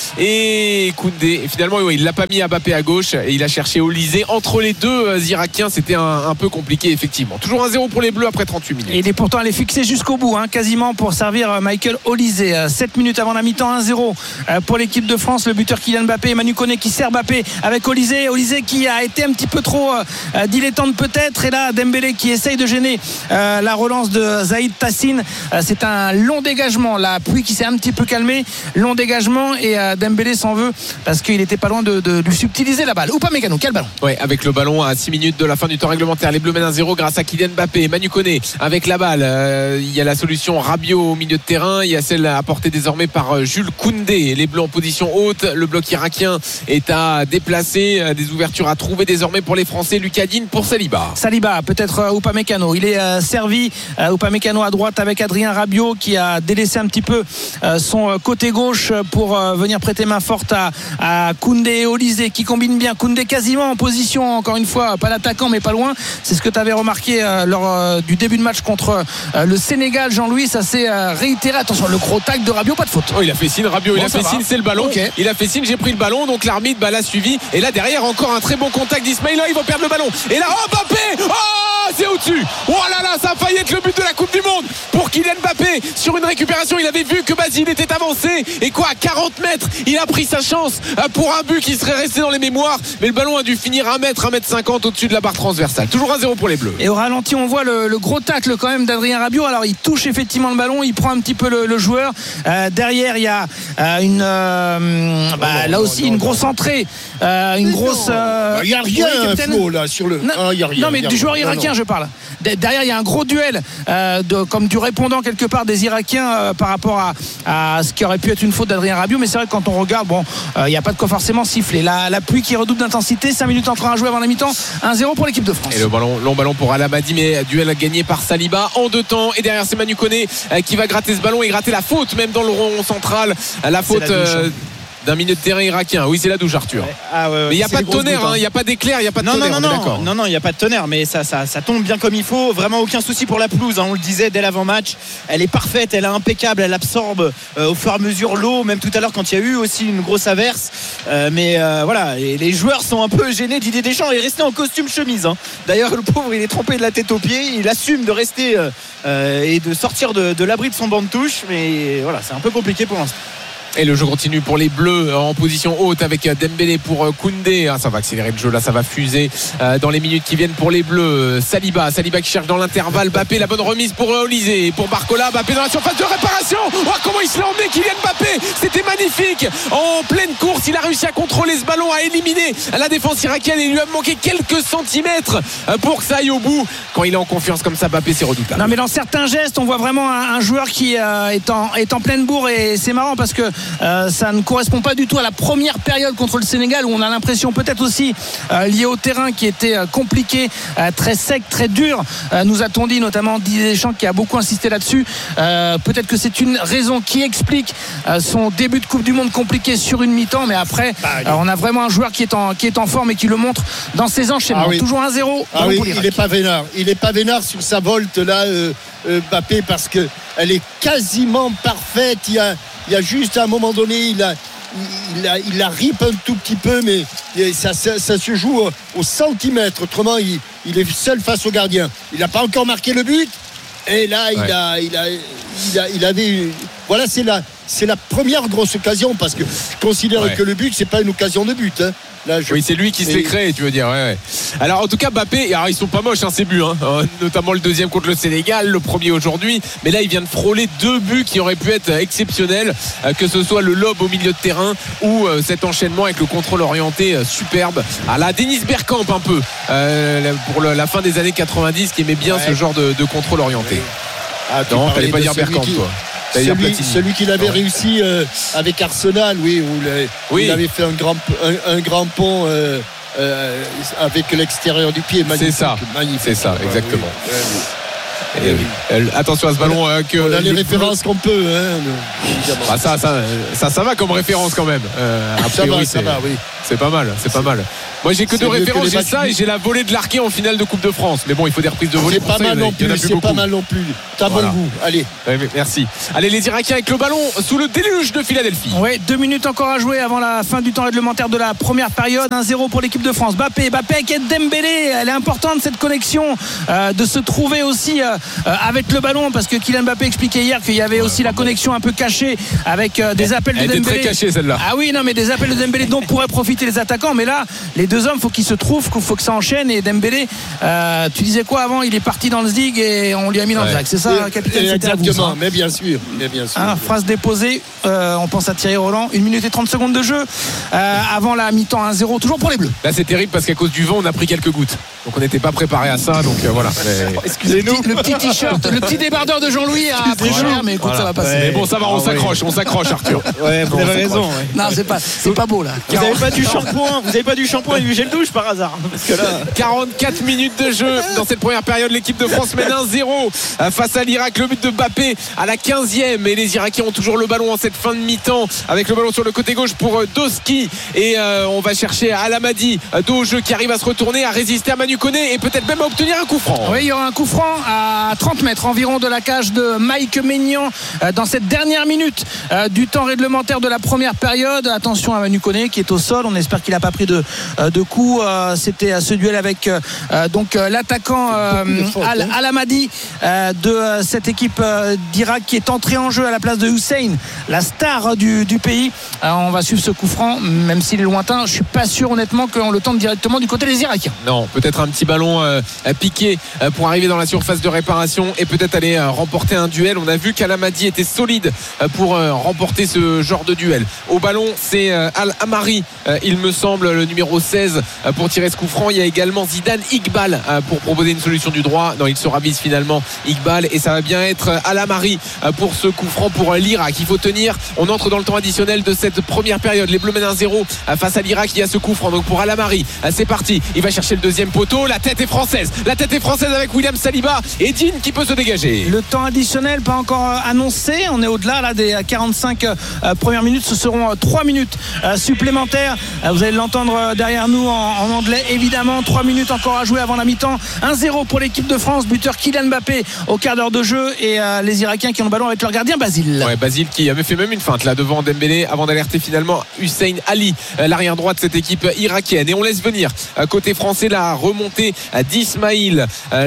et Koundé. Et finalement oui, il l'a pas mis à Mbappé à gauche et il a cherché Olysée entre les deux euh, Irakiens. C'était un, un peu compliqué effectivement. Toujours un zéro pour les Bleus après trente-huit minutes. Et il est pourtant allé fixer jusqu'au bout, hein, quasiment pour servir Michael Olysée. sept minutes avant la mi-temps, un zéro pour l'équipe de France. Le buteur Kylian Mbappé, Manu Koné qui sert Mbappé avec Olysée, Olysée qui a été un petit peu trop euh, dilettante peut-être, et là Dembélé qui essaye de gêner euh, la relance de Zaïd Tassine. Euh, c'est un long dégagement, la pluie qui s'est un petit peu calmée, long dégagement, et euh, Dembélé s'en veut parce qu'il était pas loin de, de lui subtiliser la balle. Ou pas Mécano, quel ballon? Ouais, avec le ballon à six minutes de la fin du temps réglementaire, les Bleus mènent un zéro grâce à Kylian Mbappé. Manu Koné avec la balle, euh, il y a la solution Rabiot au milieu de terrain, il y a celle apportée désormais par Jules Koundé. Les Bleus en position haute, le bloc irakien est à déplacer, des ouvertures à trouver désormais pour les Français. Lucas Digne pour Saliba. Saliba, peut-être euh, Upamecano. Il est euh, servi. Euh, Upamecano à droite avec Adrien Rabiot qui a délaissé un petit peu euh, son côté gauche pour euh, venir prêter main forte à, à Koundé et Olysée qui combinent bien. Koundé quasiment en position, encore une fois, pas l'attaquant mais pas loin. C'est ce que tu avais remarqué euh, lors euh, du début de match contre euh, le Sénégal. Jean-Louis, ça s'est euh, réitéré. Attention, le gros tac de Rabiot, pas de faute. Oh, il a fait signe, Rabiot, bon, il a fait va. signe, c'est le ballon. Okay. Il a fait signe, j'ai pris le ballon, donc l'arbitre bah, l'a suivi. Et là derrière encore un très bon contact d'Ismaïla, ils vont perdre le ballon. Et là, oh Mbappé, oh c'est au-dessus. Oh là là, ça a failli être le but de la Coupe du Monde pour Kylian Mbappé. Sur une récupération, il avait vu que Basile était avancé. Et quoi, à quarante mètres, il a pris sa chance pour un but qui serait resté dans les mémoires. Mais le ballon a dû finir un mètre, un mètre cinquante au-dessus de la barre transversale. Toujours un zéro pour les Bleus. Et au ralenti, on voit le, le gros tacle quand même d'Adrien Rabiot. Alors il touche effectivement le ballon, il prend un petit peu le, le joueur. Euh, derrière, il y a euh, une euh, bah, là aussi une grosse entrée, euh, une grosse. Il n'y a rien, oui, Flo, là, sur le. Non, ah, y a rien, non mais y a du joueur rien. irakien, non, non. je parle. Derrière, il y a un gros duel, euh, de, comme du répondant quelque part des Irakiens euh, par rapport à, à ce qui aurait pu être une faute d'Adrien Rabiot. Mais c'est vrai que quand on regarde, bon, il euh, n'y a pas de quoi forcément siffler. La, la pluie qui redouble d'intensité, cinq minutes encore à jouer avant la mi-temps, un zéro pour l'équipe de France. Et le ballon, long ballon pour Alamadi, mais duel gagné par Saliba en deux temps. Et derrière, c'est Manu Koné euh, qui va gratter ce ballon et gratter la faute, même dans le rond central. La faute. D'un milieu de terrain irakien. Oui, c'est la douche, Arthur. Ouais. Ah ouais, ouais. Mais il n'y a pas de tonnerre, il n'y a pas d'éclair, il n'y a pas de non, tonnerre. Non, non, non, non, non, il n'y a pas de tonnerre, mais ça, ça, ça tombe bien comme il faut. Vraiment aucun souci pour la pelouse. Hein. On le disait dès l'avant-match. Elle est parfaite, elle est impeccable, elle absorbe euh, au fur et à mesure l'eau. Même tout à l'heure, quand il y a eu aussi une grosse averse. Euh, mais euh, voilà, et les joueurs sont un peu gênés. Didier Deschamps est resté en costume chemise. Hein. D'ailleurs, le pauvre, il est trempé de la tête aux pieds. Il assume de rester euh, et de sortir de, de l'abri de son banc de touche. Mais voilà, c'est un peu compliqué pour l'instant. Et le jeu continue pour les Bleus en position haute avec Dembélé pour Koundé. Ah, ça va accélérer le jeu là, ça va fuser dans les minutes qui viennent pour les Bleus. Saliba, Saliba qui cherche dans l'intervalle. Mbappé, la bonne remise pour Olysée, pour Barcola. Mbappé dans la surface de réparation. Oh, comment il se l'a emmené Kylian Mbappé, c'était magnifique. En pleine course, il a réussi à contrôler ce ballon, à éliminer la défense irakienne et il lui a manqué quelques centimètres pour que ça aille au bout. Quand il est en confiance comme ça, Mbappé, c'est redoutable. Non, mais dans certains gestes, on voit vraiment un, un joueur qui euh, est, en, est en pleine bourre et c'est marrant parce que Euh, ça ne correspond pas du tout à la première période contre le Sénégal où on a l'impression peut-être aussi euh, lié au terrain qui était euh, compliqué, euh, très sec, très dur, euh, nous a-t-on dit, notamment Didier Deschamps qui a beaucoup insisté là-dessus. Euh, peut-être que c'est une raison qui explique euh, son début de Coupe du Monde compliqué sur une mi-temps, mais après euh, on a vraiment un joueur qui est en, qui est en forme et qui le montre dans ses enchaînements. Ah oui. Toujours un zéro. Ah oui, il n'est pas vénard il n'est pas vénard sur sa volte là, euh, euh, Mbappé, parce que elle est quasiment parfaite. Il y a Il y a juste à un moment donné, il a, il a, il a rip un tout petit peu, mais ça, ça, ça se joue au, au centimètre. Autrement, il, il est seul face au gardien. Il n'a pas encore marqué le but. Et là, il, ouais. a, il, a, il, a, il avait une... Voilà, c'est la, c'est la première grosse occasion, parce que je considère ouais. que le but, c'est pas une occasion de but. Hein. Là, je... Oui, c'est lui qui se l'est créé, tu veux dire. Ouais, ouais. Alors, en tout cas, Mbappé, alors, ils sont pas moches, hein, ces buts, hein, notamment le deuxième contre le Sénégal, le premier aujourd'hui. Mais là, il vient de frôler deux buts qui auraient pu être exceptionnels, que ce soit le lob au milieu de terrain ou euh, cet enchaînement avec le contrôle orienté euh, superbe. À la Dennis Bergkamp, un peu, euh, pour le, la fin des années quatre-vingt-dix, qui aimait bien ouais. ce genre de, de contrôle orienté. Oui. Ah, non, t'allais pas dire Bergkamp, qui... toi. Celui, celui qu'il avait ouais. réussi euh, avec Arsenal, oui, où le, oui. il avait fait un grand, un, un grand pont euh, euh, avec l'extérieur du pied. Magnifique, c'est ça, magnifique. C'est ça, exactement. Oui. Oui. Et, et, attention à ce ballon euh, que on a les références qu'on peut, hein, ah, ça, ça, ça, ça va comme référence quand même. Euh, a priori, ça va, ça va, oui. C'est pas mal, c'est pas mal. Moi, j'ai que deux références, j'ai ça et j'ai la volée de l'Arqué en finale de Coupe de France. Mais bon, il faut des reprises de volée. C'est pas mal non plus. C'est pas mal non plus. T'as bon goût. Allez. Ouais, merci. Allez, les Irakiens avec le ballon sous le déluge de Philadelphie. Oui, deux minutes encore à jouer avant la fin du temps réglementaire de la première période. un zéro pour l'équipe de France. Mbappé, Mbappé avec Dembélé. Elle est importante cette connexion, euh, de se trouver aussi euh, avec le ballon, parce que Kylian Mbappé expliquait hier qu'il y avait aussi la connexion un peu cachée avec euh, des appels de Elle Dembélé. Elle était très cachée celle-là. Ah oui, non, mais des appels de Dembélé dont pourraient profiter les attaquants. Mais là, les deux hommes, faut qu'ils se trouvent, qu'il faut que ça enchaîne. Et Dembélé, euh, tu disais quoi avant? Il est parti dans le zig et on lui a mis dans ouais. le sac. C'est ça, et, capitaine? Et exactement, vous, mais bien sûr, mais bien sûr. Hein, phrase déposée. Euh, on pense à Thierry Roland. une minute et trente secondes de jeu euh, avant la mi-temps. un zéro toujours pour les Bleus. Là, c'est terrible parce qu'à cause du vent, on a pris quelques gouttes. Donc on n'était pas préparé à ça. Donc euh, voilà. Mais... Excusez-nous. Le petit t-shirt, le petit débardeur de Jean-Louis a pris cher, mais écoute, voilà. ça va passer. Ouais. Mais bon, ça va, on ah, s'accroche, ouais. on s'accroche, Arthur. Ouais, vous bon, avez raison. Ouais. Non, c'est pas, c'est pas beau là. Vous n'avez pas du shampoing, vous n'avez pas du shampoing et du gel douche par hasard? Parce que là... quarante-quatre minutes de jeu dans cette première période. L'équipe de France mène un zéro face à l'Irak. Le but de Mbappé à la quinzième. Et les Irakiens ont toujours le ballon en cette fin de mi-temps, avec le ballon sur le côté gauche pour Doski. Et euh, on va chercher Alamadi, dos au jeu, qui arrive à se retourner, à résister à Manu Koné et peut-être même à obtenir un coup franc. Oui, il y aura un coup franc à trente mètres environ de la cage de Mike Maignan dans cette dernière minute du temps réglementaire de la première période. Attention à Manu Koné qui est au sol. On espère qu'il n'a pas pris de, de coups. C'était ce duel avec donc l'attaquant Al Alamadi de cette équipe d'Irak qui est entré en jeu à la place de Hussein, la star du, du pays. On va suivre ce coup franc, même s'il est lointain. Je suis pas sûr honnêtement qu'on le tente directement du côté des Irakiens. Non, peut-être un petit ballon euh, piqué euh, pour arriver dans la surface de réparation et peut-être aller euh, remporter un duel. On a vu qu'Alamadi était solide euh, pour euh, remporter ce genre de duel. Au ballon, c'est euh, Al-Amari, euh, il me semble, le numéro seize euh, pour tirer ce coup franc. Il y a également Zidane Iqbal euh, pour proposer une solution du droit. Non, il se ravise finalement Iqbal et ça va bien être Al-Amari euh, pour ce coup franc pour euh, l'Irak. Il faut tenir. On entre dans le temps additionnel de cette première période. Les Bleus mènent un zéro euh, face à l'Irak. Il y a ce coup franc donc pour Al-Amari. Euh, c'est parti. Il va chercher le deuxième poteau. La tête est française. La tête est française avec William Saliba et Dean qui peut se dégager. Le temps additionnel pas encore annoncé. On est au-delà là des quarante-cinq euh, premières minutes. Ce seront euh, trois minutes euh, supplémentaires. Euh, vous allez l'entendre derrière nous en, en anglais évidemment. trois minutes encore à jouer avant la mi-temps. un zéro pour l'équipe de France. Buteur Kylian Mbappé au quart d'heure de jeu et euh, les Irakiens qui ont le ballon avec leur gardien Basile. Ouais, Basile qui avait fait même une feinte là devant Dembélé avant d'alerter finalement Hussein Ali, euh, l'arrière droit de cette équipe irakienne. Et on laisse venir euh, côté français la remontée remontée d'Ismaïl,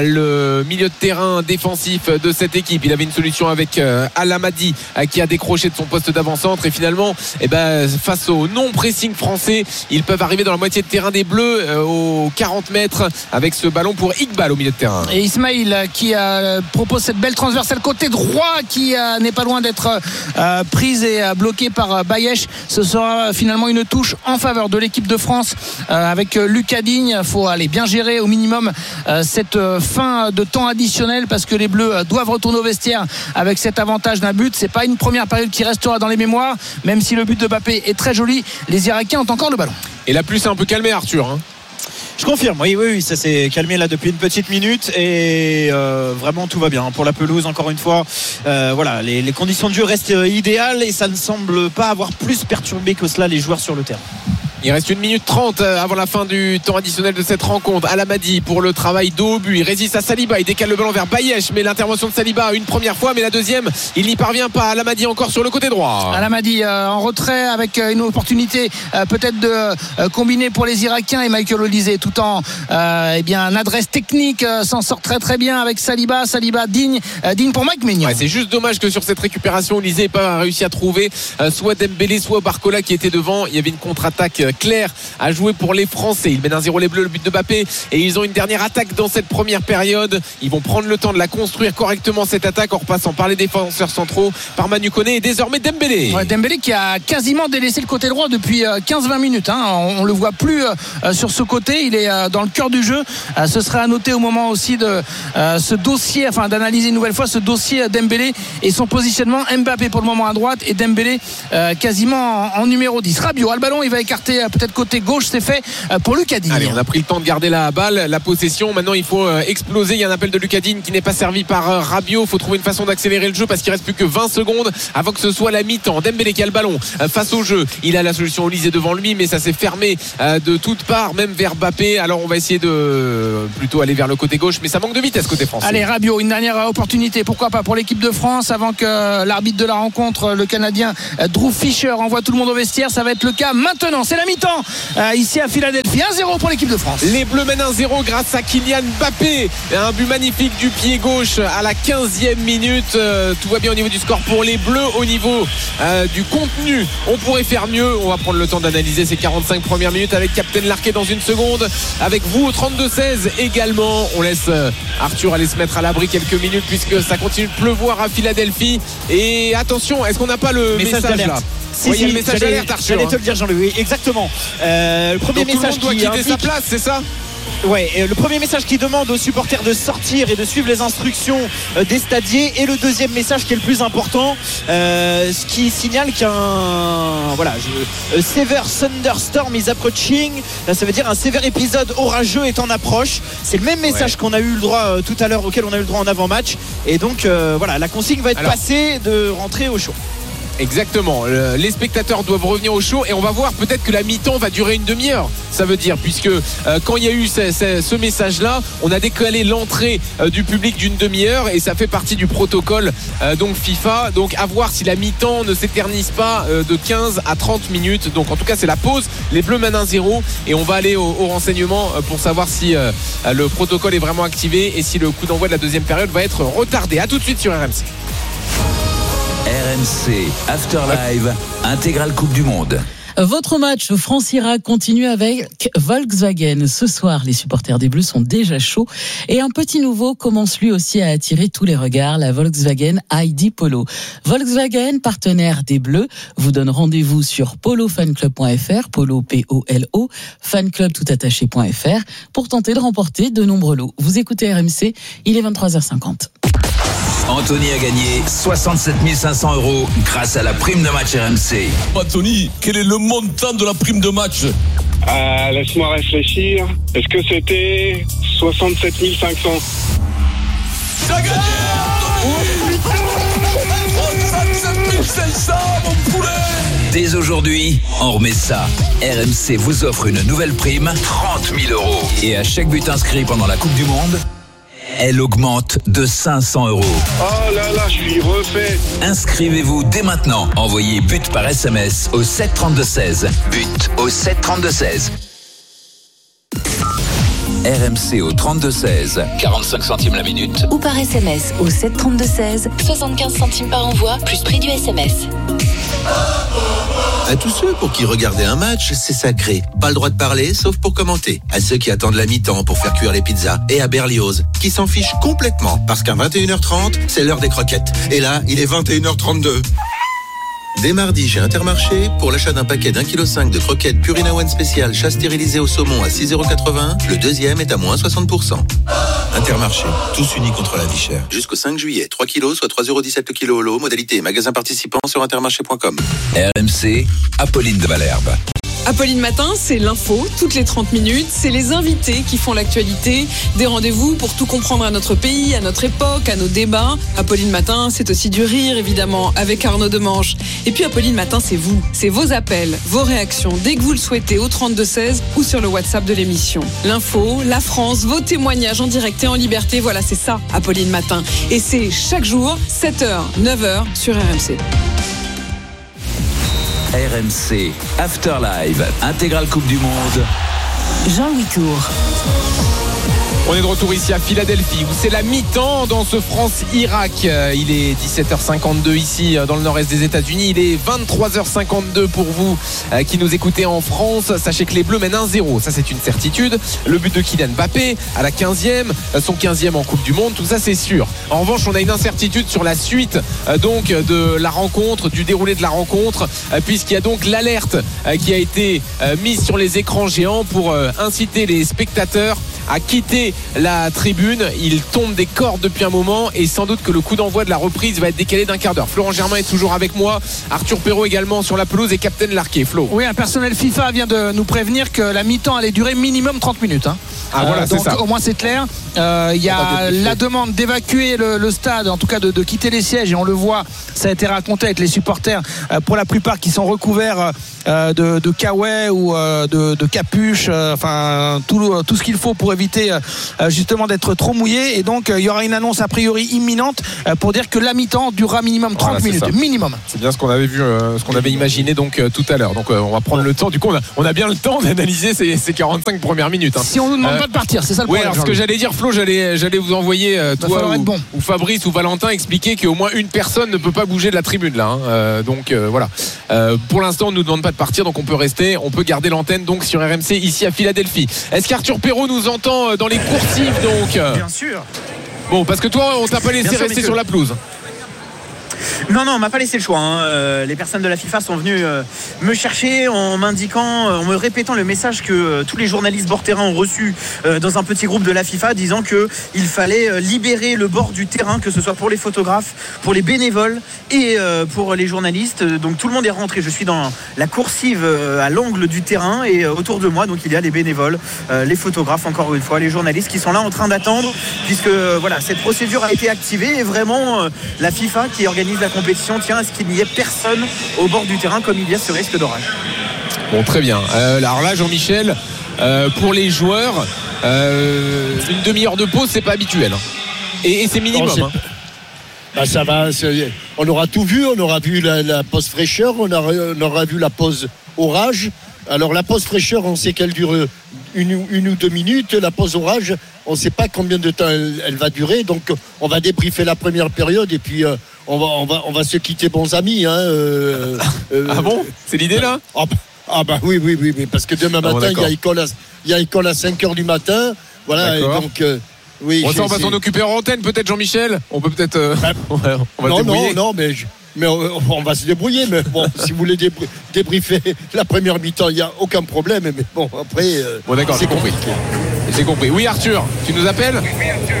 le milieu de terrain défensif de cette équipe. Il avait une solution avec Al-Amadi qui a décroché de son poste d'avant-centre et finalement eh ben, face au non-pressing français, ils peuvent arriver dans la moitié de terrain des Bleus aux quarante mètres avec ce ballon pour Iqbal au milieu de terrain. Et Ismaïl qui euh, propose cette belle transversale côté droit qui euh, n'est pas loin d'être euh, prise et euh, bloquée par euh, Bayesh. Ce sera finalement une touche en faveur de l'équipe de France euh, avec euh, Lucas Digne. Il faut aller bien gérer au minimum euh, cette euh, fin de temps additionnel parce que les Bleus euh, doivent retourner au vestiaire avec cet avantage d'un but. C'est pas une première période qui restera dans les mémoires, même si le but de Mbappé est très joli. Les Irakiens ont encore le ballon. Et la pluie s'est un peu calmée, Arthur, hein. Je confirme, oui, oui, oui, ça s'est calmé là depuis une petite minute et euh, vraiment tout va bien pour la pelouse. Encore une fois, euh, voilà, les, les conditions de jeu restent idéales et ça ne semble pas avoir plus perturbé que cela les joueurs sur le terrain. Il reste une minute trente avant la fin du temps additionnel de cette rencontre. Al-Amadi pour le travail dos au but. Il résiste à Saliba. Il décale le ballon vers Bayesh. Mais l'intervention de Saliba une première fois. Mais la deuxième, il n'y parvient pas. Al-Amadi encore sur le côté droit. Al-Amadi euh, en retrait avec une opportunité euh, peut-être de euh, combiner pour les Irakiens. Et Michael Olise tout en euh, eh bien, en adresse technique euh, s'en sort très très bien avec Saliba. Saliba digne, euh, digne pour Mike Maignan. Ouais, c'est juste dommage que sur cette récupération, Olise n'ait pas réussi à trouver euh, soit Dembélé, soit Barcola qui était devant. Il y avait une contre-attaque euh, clair à jouer pour les Français. Ils mènent un zéro les Bleus, le but de Mbappé et ils ont une dernière attaque dans cette première période. Ils vont prendre le temps de la construire correctement cette attaque en repassant par les défenseurs centraux, par Manu Koné et désormais Dembélé. Ouais, Dembélé qui a quasiment délaissé le côté droit depuis quinze vingt minutes, hein. On, on le voit plus euh, sur ce côté, il est euh, dans le cœur du jeu. Euh, ce serait à noter au moment aussi de euh, ce dossier, enfin d'analyser une nouvelle fois ce dossier Dembélé et son positionnement. Mbappé pour le moment à droite et Dembélé euh, quasiment en, en numéro dix. Rabiot a le ballon, il va écarter euh, peut-être côté gauche, c'est fait pour Lucas Digne. Allez, on a pris le temps de garder la balle, la possession. Maintenant, il faut exploser. Il y a un appel de Lucas Digne qui n'est pas servi par Rabiot. Il faut trouver une façon d'accélérer le jeu parce qu'il reste plus que vingt secondes avant que ce soit la mi-temps. Dembélé qui a le ballon face au jeu. Il a la solution Olise devant lui, mais ça s'est fermé de toutes parts, même vers Mbappé. Alors, on va essayer de plutôt aller vers le côté gauche, mais ça manque de vitesse côté français. Allez, Rabiot, une dernière opportunité. Pourquoi pas pour l'équipe de France avant que l'arbitre de la rencontre, le Canadien Drew Fisher, envoie tout le monde au vestiaire. Ça va être le cas maintenant. C'est la mi-temps ici à Philadelphie. un zéro pour l'équipe de France. Les Bleus mènent un zéro grâce à Kylian Mbappé. Un but magnifique du pied gauche à la quinzième minute. Euh, tout va bien au niveau du score pour les Bleus. Au niveau euh, du contenu, on pourrait faire mieux. On va prendre le temps d'analyser ces quarante-cinq premières minutes avec Captain Larquet dans une seconde. Avec vous au trente-deux seize également. On laisse euh, Arthur aller se mettre à l'abri quelques minutes puisque ça continue de pleuvoir à Philadelphie. Et attention, est-ce qu'on n'a pas le message, message là Si, oui, si, il y a le message d'alerte, Arthur. J'allais te le dire, Jean-Louis. Oui, exactement. Euh, le premier Donc, message tout le monde qui doit quitter implique... sa place, c'est ça? Ouais, et le premier message qui demande aux supporters de sortir et de suivre les instructions des stadiers, et le deuxième message qui est le plus important, euh, ce qui signale qu'un voilà, je, severe thunderstorm is approaching. Là, ça veut dire un sévère épisode orageux est en approche. C'est le même message ouais. qu'on a eu le droit euh, tout à l'heure, auquel on a eu le droit en avant-match. Et donc euh, voilà, la consigne va être Alors... passée de rentrer au chaud. Exactement, les spectateurs doivent revenir au show et on va voir peut-être que la mi-temps va durer une demi-heure, ça veut dire, puisque euh, quand il y a eu ce, ce, ce message là, on a décalé l'entrée euh, du public d'une demi-heure et ça fait partie du protocole euh, donc FIFA, donc à voir si la mi-temps ne s'éternise pas euh, de quinze à trente minutes. Donc en tout cas c'est la pause, les Bleus mènent un zéro et on va aller au, au renseignement pour savoir si euh, le protocole est vraiment activé et si le coup d'envoi de la deuxième période va être retardé. A tout de suite sur R M C. R M C After Live, intégrale Coupe du Monde. Votre match France-Irak continue avec Volkswagen. Ce soir, les supporters des Bleus sont déjà chauds et un petit nouveau commence lui aussi à attirer tous les regards, la Volkswagen I D Polo. Volkswagen, partenaire des Bleus, vous donne rendez-vous sur polo fan club point f r, polo P O L O, fanclub tout attaché point f r pour tenter de remporter de nombreux lots. Vous écoutez R M C, il est vingt-trois heures cinquante. Anthony a gagné soixante-sept mille cinq cents euros grâce à la prime de match R M C. Anthony, quel est le montant de la prime de match? euh, Laisse-moi réfléchir. Est-ce que c'était soixante-sept mille cinq cents? T'as gagné, Anthony! soixante-sept mille cinq cents, mon poulet! Dès aujourd'hui, on remet ça. R M C vous offre une nouvelle prime, trente mille euros. Et à chaque but inscrit pendant la Coupe du Monde, elle augmente de cinq cents euros. Oh là là, je suis refait. Inscrivez-vous dès maintenant. Envoyez but par S M S au sept trente-deux seize. But au sept trente-deux seize. R M C au trente-deux seize, quarante-cinq centimes la minute. Ou par S M S au sept trente-deux seize, soixante-quinze centimes par envoi, plus prix du S M S. À tous ceux pour qui regarder un match, c'est sacré. Pas le droit de parler, sauf pour commenter. À ceux qui attendent la mi-temps pour faire cuire les pizzas. Et à Berlioz, qui s'en fiche complètement, parce qu'à vingt et une heures trente, c'est l'heure des croquettes. Et là, il est vingt et une heures trente-deux. Dès mardi, chez Intermarché, pour l'achat d'un paquet d'un virgule cinq kilos de croquettes Purina One spécial chat stérilisé au saumon à six euros quatre-vingts, le deuxième est à moins soixante pour cent. Intermarché, tous unis contre la vie chère. Jusqu'au cinq juillet, trois kilos, soit trois euros dix-sept le kilo au lot. Modalité magasin participant sur intermarché point com. R M C, Apolline de Malherbe. Apolline Matin, c'est l'info, toutes les trente minutes. C'est les invités qui font l'actualité. Des rendez-vous pour tout comprendre à notre pays, à notre époque, à nos débats. Apolline Matin, c'est aussi du rire, évidemment, avec Arnaud Demange. Et puis Apolline Matin, c'est vous. C'est vos appels, vos réactions, dès que vous le souhaitez, au trente-deux seize ou sur le WhatsApp de l'émission. L'info, la France, vos témoignages en direct et en liberté. Voilà, c'est ça, Apolline Matin. Et c'est chaque jour, sept heures, neuf heures, sur R M C. R M C, After Live, intégrale Coupe du Monde. Jean-Louis Tour. On est de retour ici à Philadelphie où c'est la mi-temps dans ce France-Irak. Il est dix-sept heures cinquante-deux ici dans le nord-est des États-Unis. Il est vingt-trois heures cinquante-deux pour vous qui nous écoutez en France. Sachez que les Bleus mènent un zéro. Ça, c'est une certitude. Le but de Kylian Mbappé à la quinzième, son quinzième en Coupe du Monde. Tout ça, c'est sûr. En revanche, on a une incertitude sur la suite donc de la rencontre, du déroulé de la rencontre, puisqu'il y a donc l'alerte qui a été mise sur les écrans géants pour inciter les spectateurs à quitter la tribune. Il tombe des cordes depuis un moment et sans doute que le coup d'envoi de la reprise va être décalé d'un quart d'heure. Florent Germain est toujours avec moi, Arthur Perrault également sur la pelouse et Captain Larquet. Flo. Oui, un personnel FIFA vient de nous prévenir que la mi-temps allait durer minimum trente minutes. Hein. Ah voilà, euh, c'est donc ça. Au moins c'est clair. Il euh, y a la demande d'évacuer le, le stade, en tout cas de, de quitter les sièges, et on le voit, ça a été raconté avec les supporters euh, pour la plupart qui sont recouverts euh, de, de kawaii ou euh, de, de capuches, euh, enfin tout, tout ce qu'il faut pour éviter euh, justement d'être trop mouillé. Et donc il euh, y aura une annonce a priori imminente euh, pour dire que la mi-temps durera minimum trente voilà, minutes, minimum. C'est bien ce qu'on avait vu, euh, ce qu'on avait imaginé donc euh, tout à l'heure. Donc euh, on va prendre le temps. Du coup on a, on a bien le temps d'analyser ces, ces quarante-cinq premières minutes. Hein. Si on nous demande euh, pas de partir, c'est ça le oui, problème. alors ce que j'allais dire, Flo, j'allais, j'allais vous envoyer euh, toi ou, bon. ou Fabrice ou Valentin expliquer qu'au moins une personne ne peut pas bouger de la tribune là. Hein. Euh, donc euh, voilà. Euh, pour l'instant, on ne nous demande pas de partir, donc on peut rester, on peut garder l'antenne donc sur R M C ici à Philadelphie. Est-ce qu'Arthur Perrault nous entend dans les coursives donc? Bien sûr. Bon, parce que toi, on t'a pas laissé Bien sûr, rester sur la pelouse. Non, non, on m'a pas laissé le choix. Hein. Euh, les personnes de la FIFA sont venues euh, me chercher en m'indiquant, euh, en me répétant le message que euh, tous les journalistes bord terrain ont reçu euh, dans un petit groupe de la FIFA, disant qu'il fallait euh, libérer le bord du terrain, que ce soit pour les photographes, pour les bénévoles et euh, pour les journalistes. Donc tout le monde est rentré. Je suis dans la coursive euh, à l'angle du terrain et euh, autour de moi, donc il y a les bénévoles, euh, les photographes, encore une fois, les journalistes qui sont là en train d'attendre, puisque euh, voilà, cette procédure a été activée et vraiment euh, la FIFA qui organise la compétition tient à ce qu'il n'y ait personne au bord du terrain comme il y a ce risque d'orage. Bon, très bien. Euh, alors là, Jean-Michel, euh, pour les joueurs, euh, une demi-heure de pause, c'est pas habituel. Hein. Et, et c'est minimum. Non, c'est... Hein. Bah, ça va. C'est... On aura tout vu. On aura vu la, la pause fraîcheur. On aura, on aura vu la pause orage. Alors la pause fraîcheur, on sait qu'elle dure une, une ou deux minutes. La pause orage, on ne sait pas combien de temps elle, elle va durer. Donc on va débriefer la première période et puis euh, on, va, on, va, on va se quitter bons amis. Hein, euh, euh, ah bon? C'est l'idée là? Ah bah, ah bah oui, oui, oui, oui, parce que demain ah bon, matin, il y a école à, il y a école à cinq heures du matin. Voilà, et donc... Euh, oui, bon, ça, on va s'en occuper en antenne peut-être, Jean-Michel. On peut peut-être... Euh, bah, on va, on va non, se débrouiller. non, non, mais... Je... Mais on va se débrouiller, mais bon, si vous voulez débr- débriefer la première mi-temps, il n'y a aucun problème. Mais bon, après, euh, bon, d'accord, c'est compris. J'ai compris. Oui, Arthur, tu nous appelles? Oui, Arthur.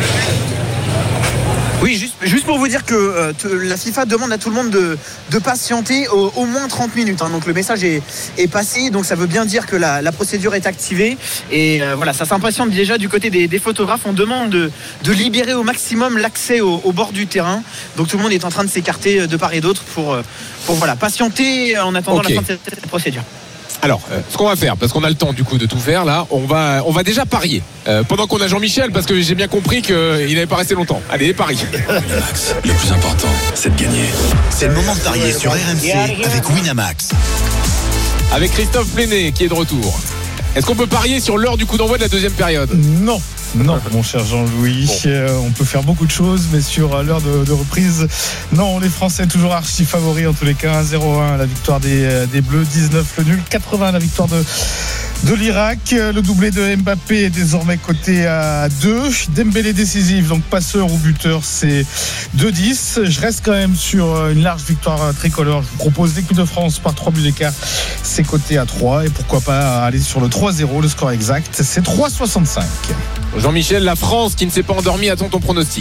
Oui, juste, juste pour vous dire que euh, te, la FIFA demande à tout le monde de, de patienter au, au moins trente minutes. Hein. Donc le message est, est passé, donc ça veut bien dire que la, la procédure est activée. Et euh, voilà, ça s'impatiente déjà du côté des, des photographes. On demande de, de libérer au maximum l'accès au, au bord du terrain. Donc tout le monde est en train de s'écarter de part et d'autre pour, pour voilà, patienter en attendant okay. la fin de cette, cette procédure. Alors, euh, ce qu'on va faire, parce qu'on a le temps du coup de tout faire là, on va, on va déjà parier. Euh, pendant qu'on a Jean-Michel, parce que j'ai bien compris qu'il n'avait pas resté longtemps. Allez, paris. Winamax, le plus important, c'est de gagner. C'est le moment de parier sur R M C avec Winamax. Avec Christophe Pléné qui est de retour. Est-ce qu'on peut parier sur l'heure du coup d'envoi de la deuxième période? Non. Non, mon cher Jean-Louis, bon. euh, on peut faire beaucoup de choses, mais sur l'heure de, de reprise, non, les Français toujours archi favoris en tous les cas. un zéro un la victoire des, des Bleus, dix-neuf le nul, quatre-vingts la victoire de, de l'Irak. Le doublé de Mbappé est désormais coté à deux. Dembélé décisif, donc passeur ou buteur, c'est deux dix. Je reste quand même sur une large victoire tricolore. Je vous propose l'équipe de France par trois buts d'écart, c'est coté à trois. Et pourquoi pas aller sur le trois zéro, le score exact, c'est trois soixante-cinq. Jean-Michel, la France qui ne s'est pas endormie, attend ton pronostic.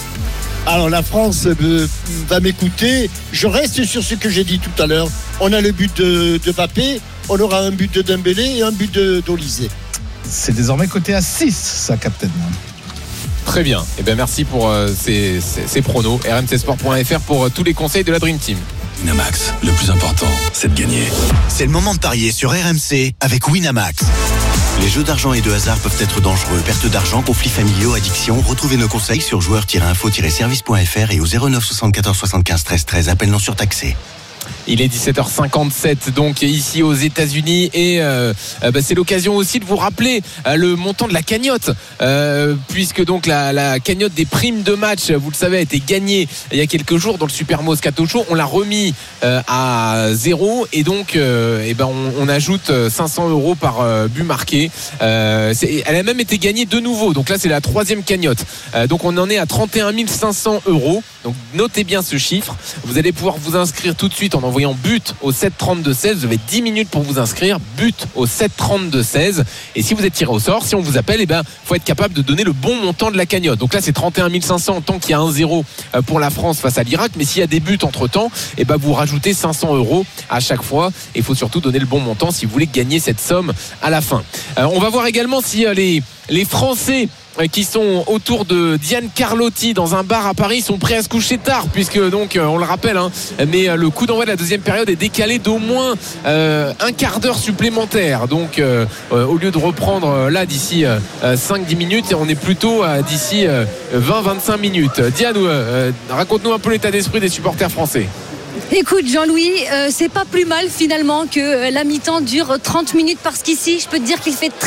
Alors la France euh, va m'écouter. Je reste sur ce que j'ai dit tout à l'heure. On a le but de, de Mbappé, on aura un but de Dembélé et un but de, d'Olysée. C'est désormais coté à six, ça, Captain. Très bien. Eh bien, merci pour euh, ces, ces, ces pronos. R M C Sport point F R pour euh, tous les conseils de la Dream Team. Winamax, le plus important, c'est de gagner. C'est le moment de parier sur R M C avec Winamax. Les jeux d'argent et de hasard peuvent être dangereux. Perte d'argent, conflits familiaux, addiction. Retrouvez nos conseils sur joueurs tiret info tiret service point F R et au zéro neuf soixante-quatorze soixante-quinze treize treize. Appel non surtaxé. Il est dix-sept heures cinquante-sept donc ici aux États-Unis et euh, bah, c'est l'occasion aussi de vous rappeler euh, le montant de la cagnotte euh, puisque donc la, la cagnotte des primes de match, vous le savez, a été gagnée il y a quelques jours dans le Super Moscato Show. On l'a remis euh, à zéro et donc euh, et ben on, on ajoute cinq cents euros par euh, but marqué. Euh, c'est, elle a même été gagnée de nouveau. Donc là c'est la troisième cagnotte. Euh, donc on en est à trente et un mille cinq cents euros. Donc notez bien ce chiffre. Vous allez pouvoir vous inscrire tout de suite en envoyant but au sept trente-deux seize. Vous avez dix minutes pour vous inscrire. But au sept trente-deux seize. Et si vous êtes tiré au sort, si on vous appelle, eh ben, faut être capable de donner le bon montant de la cagnotte. Donc là, c'est trente et un mille cinq cents tant qu'il y a un zéro pour la France face à l'Irak. Mais s'il y a des buts entre temps, eh ben, vous rajoutez cinq cents euros à chaque fois. Et il faut surtout donner le bon montant si vous voulez gagner cette somme à la fin. Euh, on va voir également si euh, les, les Français qui sont autour de Diane Carlotti dans un bar à Paris sont prêts à se coucher tard puisque donc on le rappelle hein, mais le coup d'envoi de la deuxième période est décalé d'au moins euh, un quart d'heure supplémentaire donc euh, euh, au lieu de reprendre euh, là d'ici euh, cinq dix minutes on est plutôt euh, d'ici euh, vingt vingt-cinq minutes. Diane euh, raconte-nous un peu l'état d'esprit des supporters français. Écoute Jean-Louis, euh, c'est pas plus mal finalement que la mi-temps dure trente minutes parce qu'ici je peux te dire qu'il fait très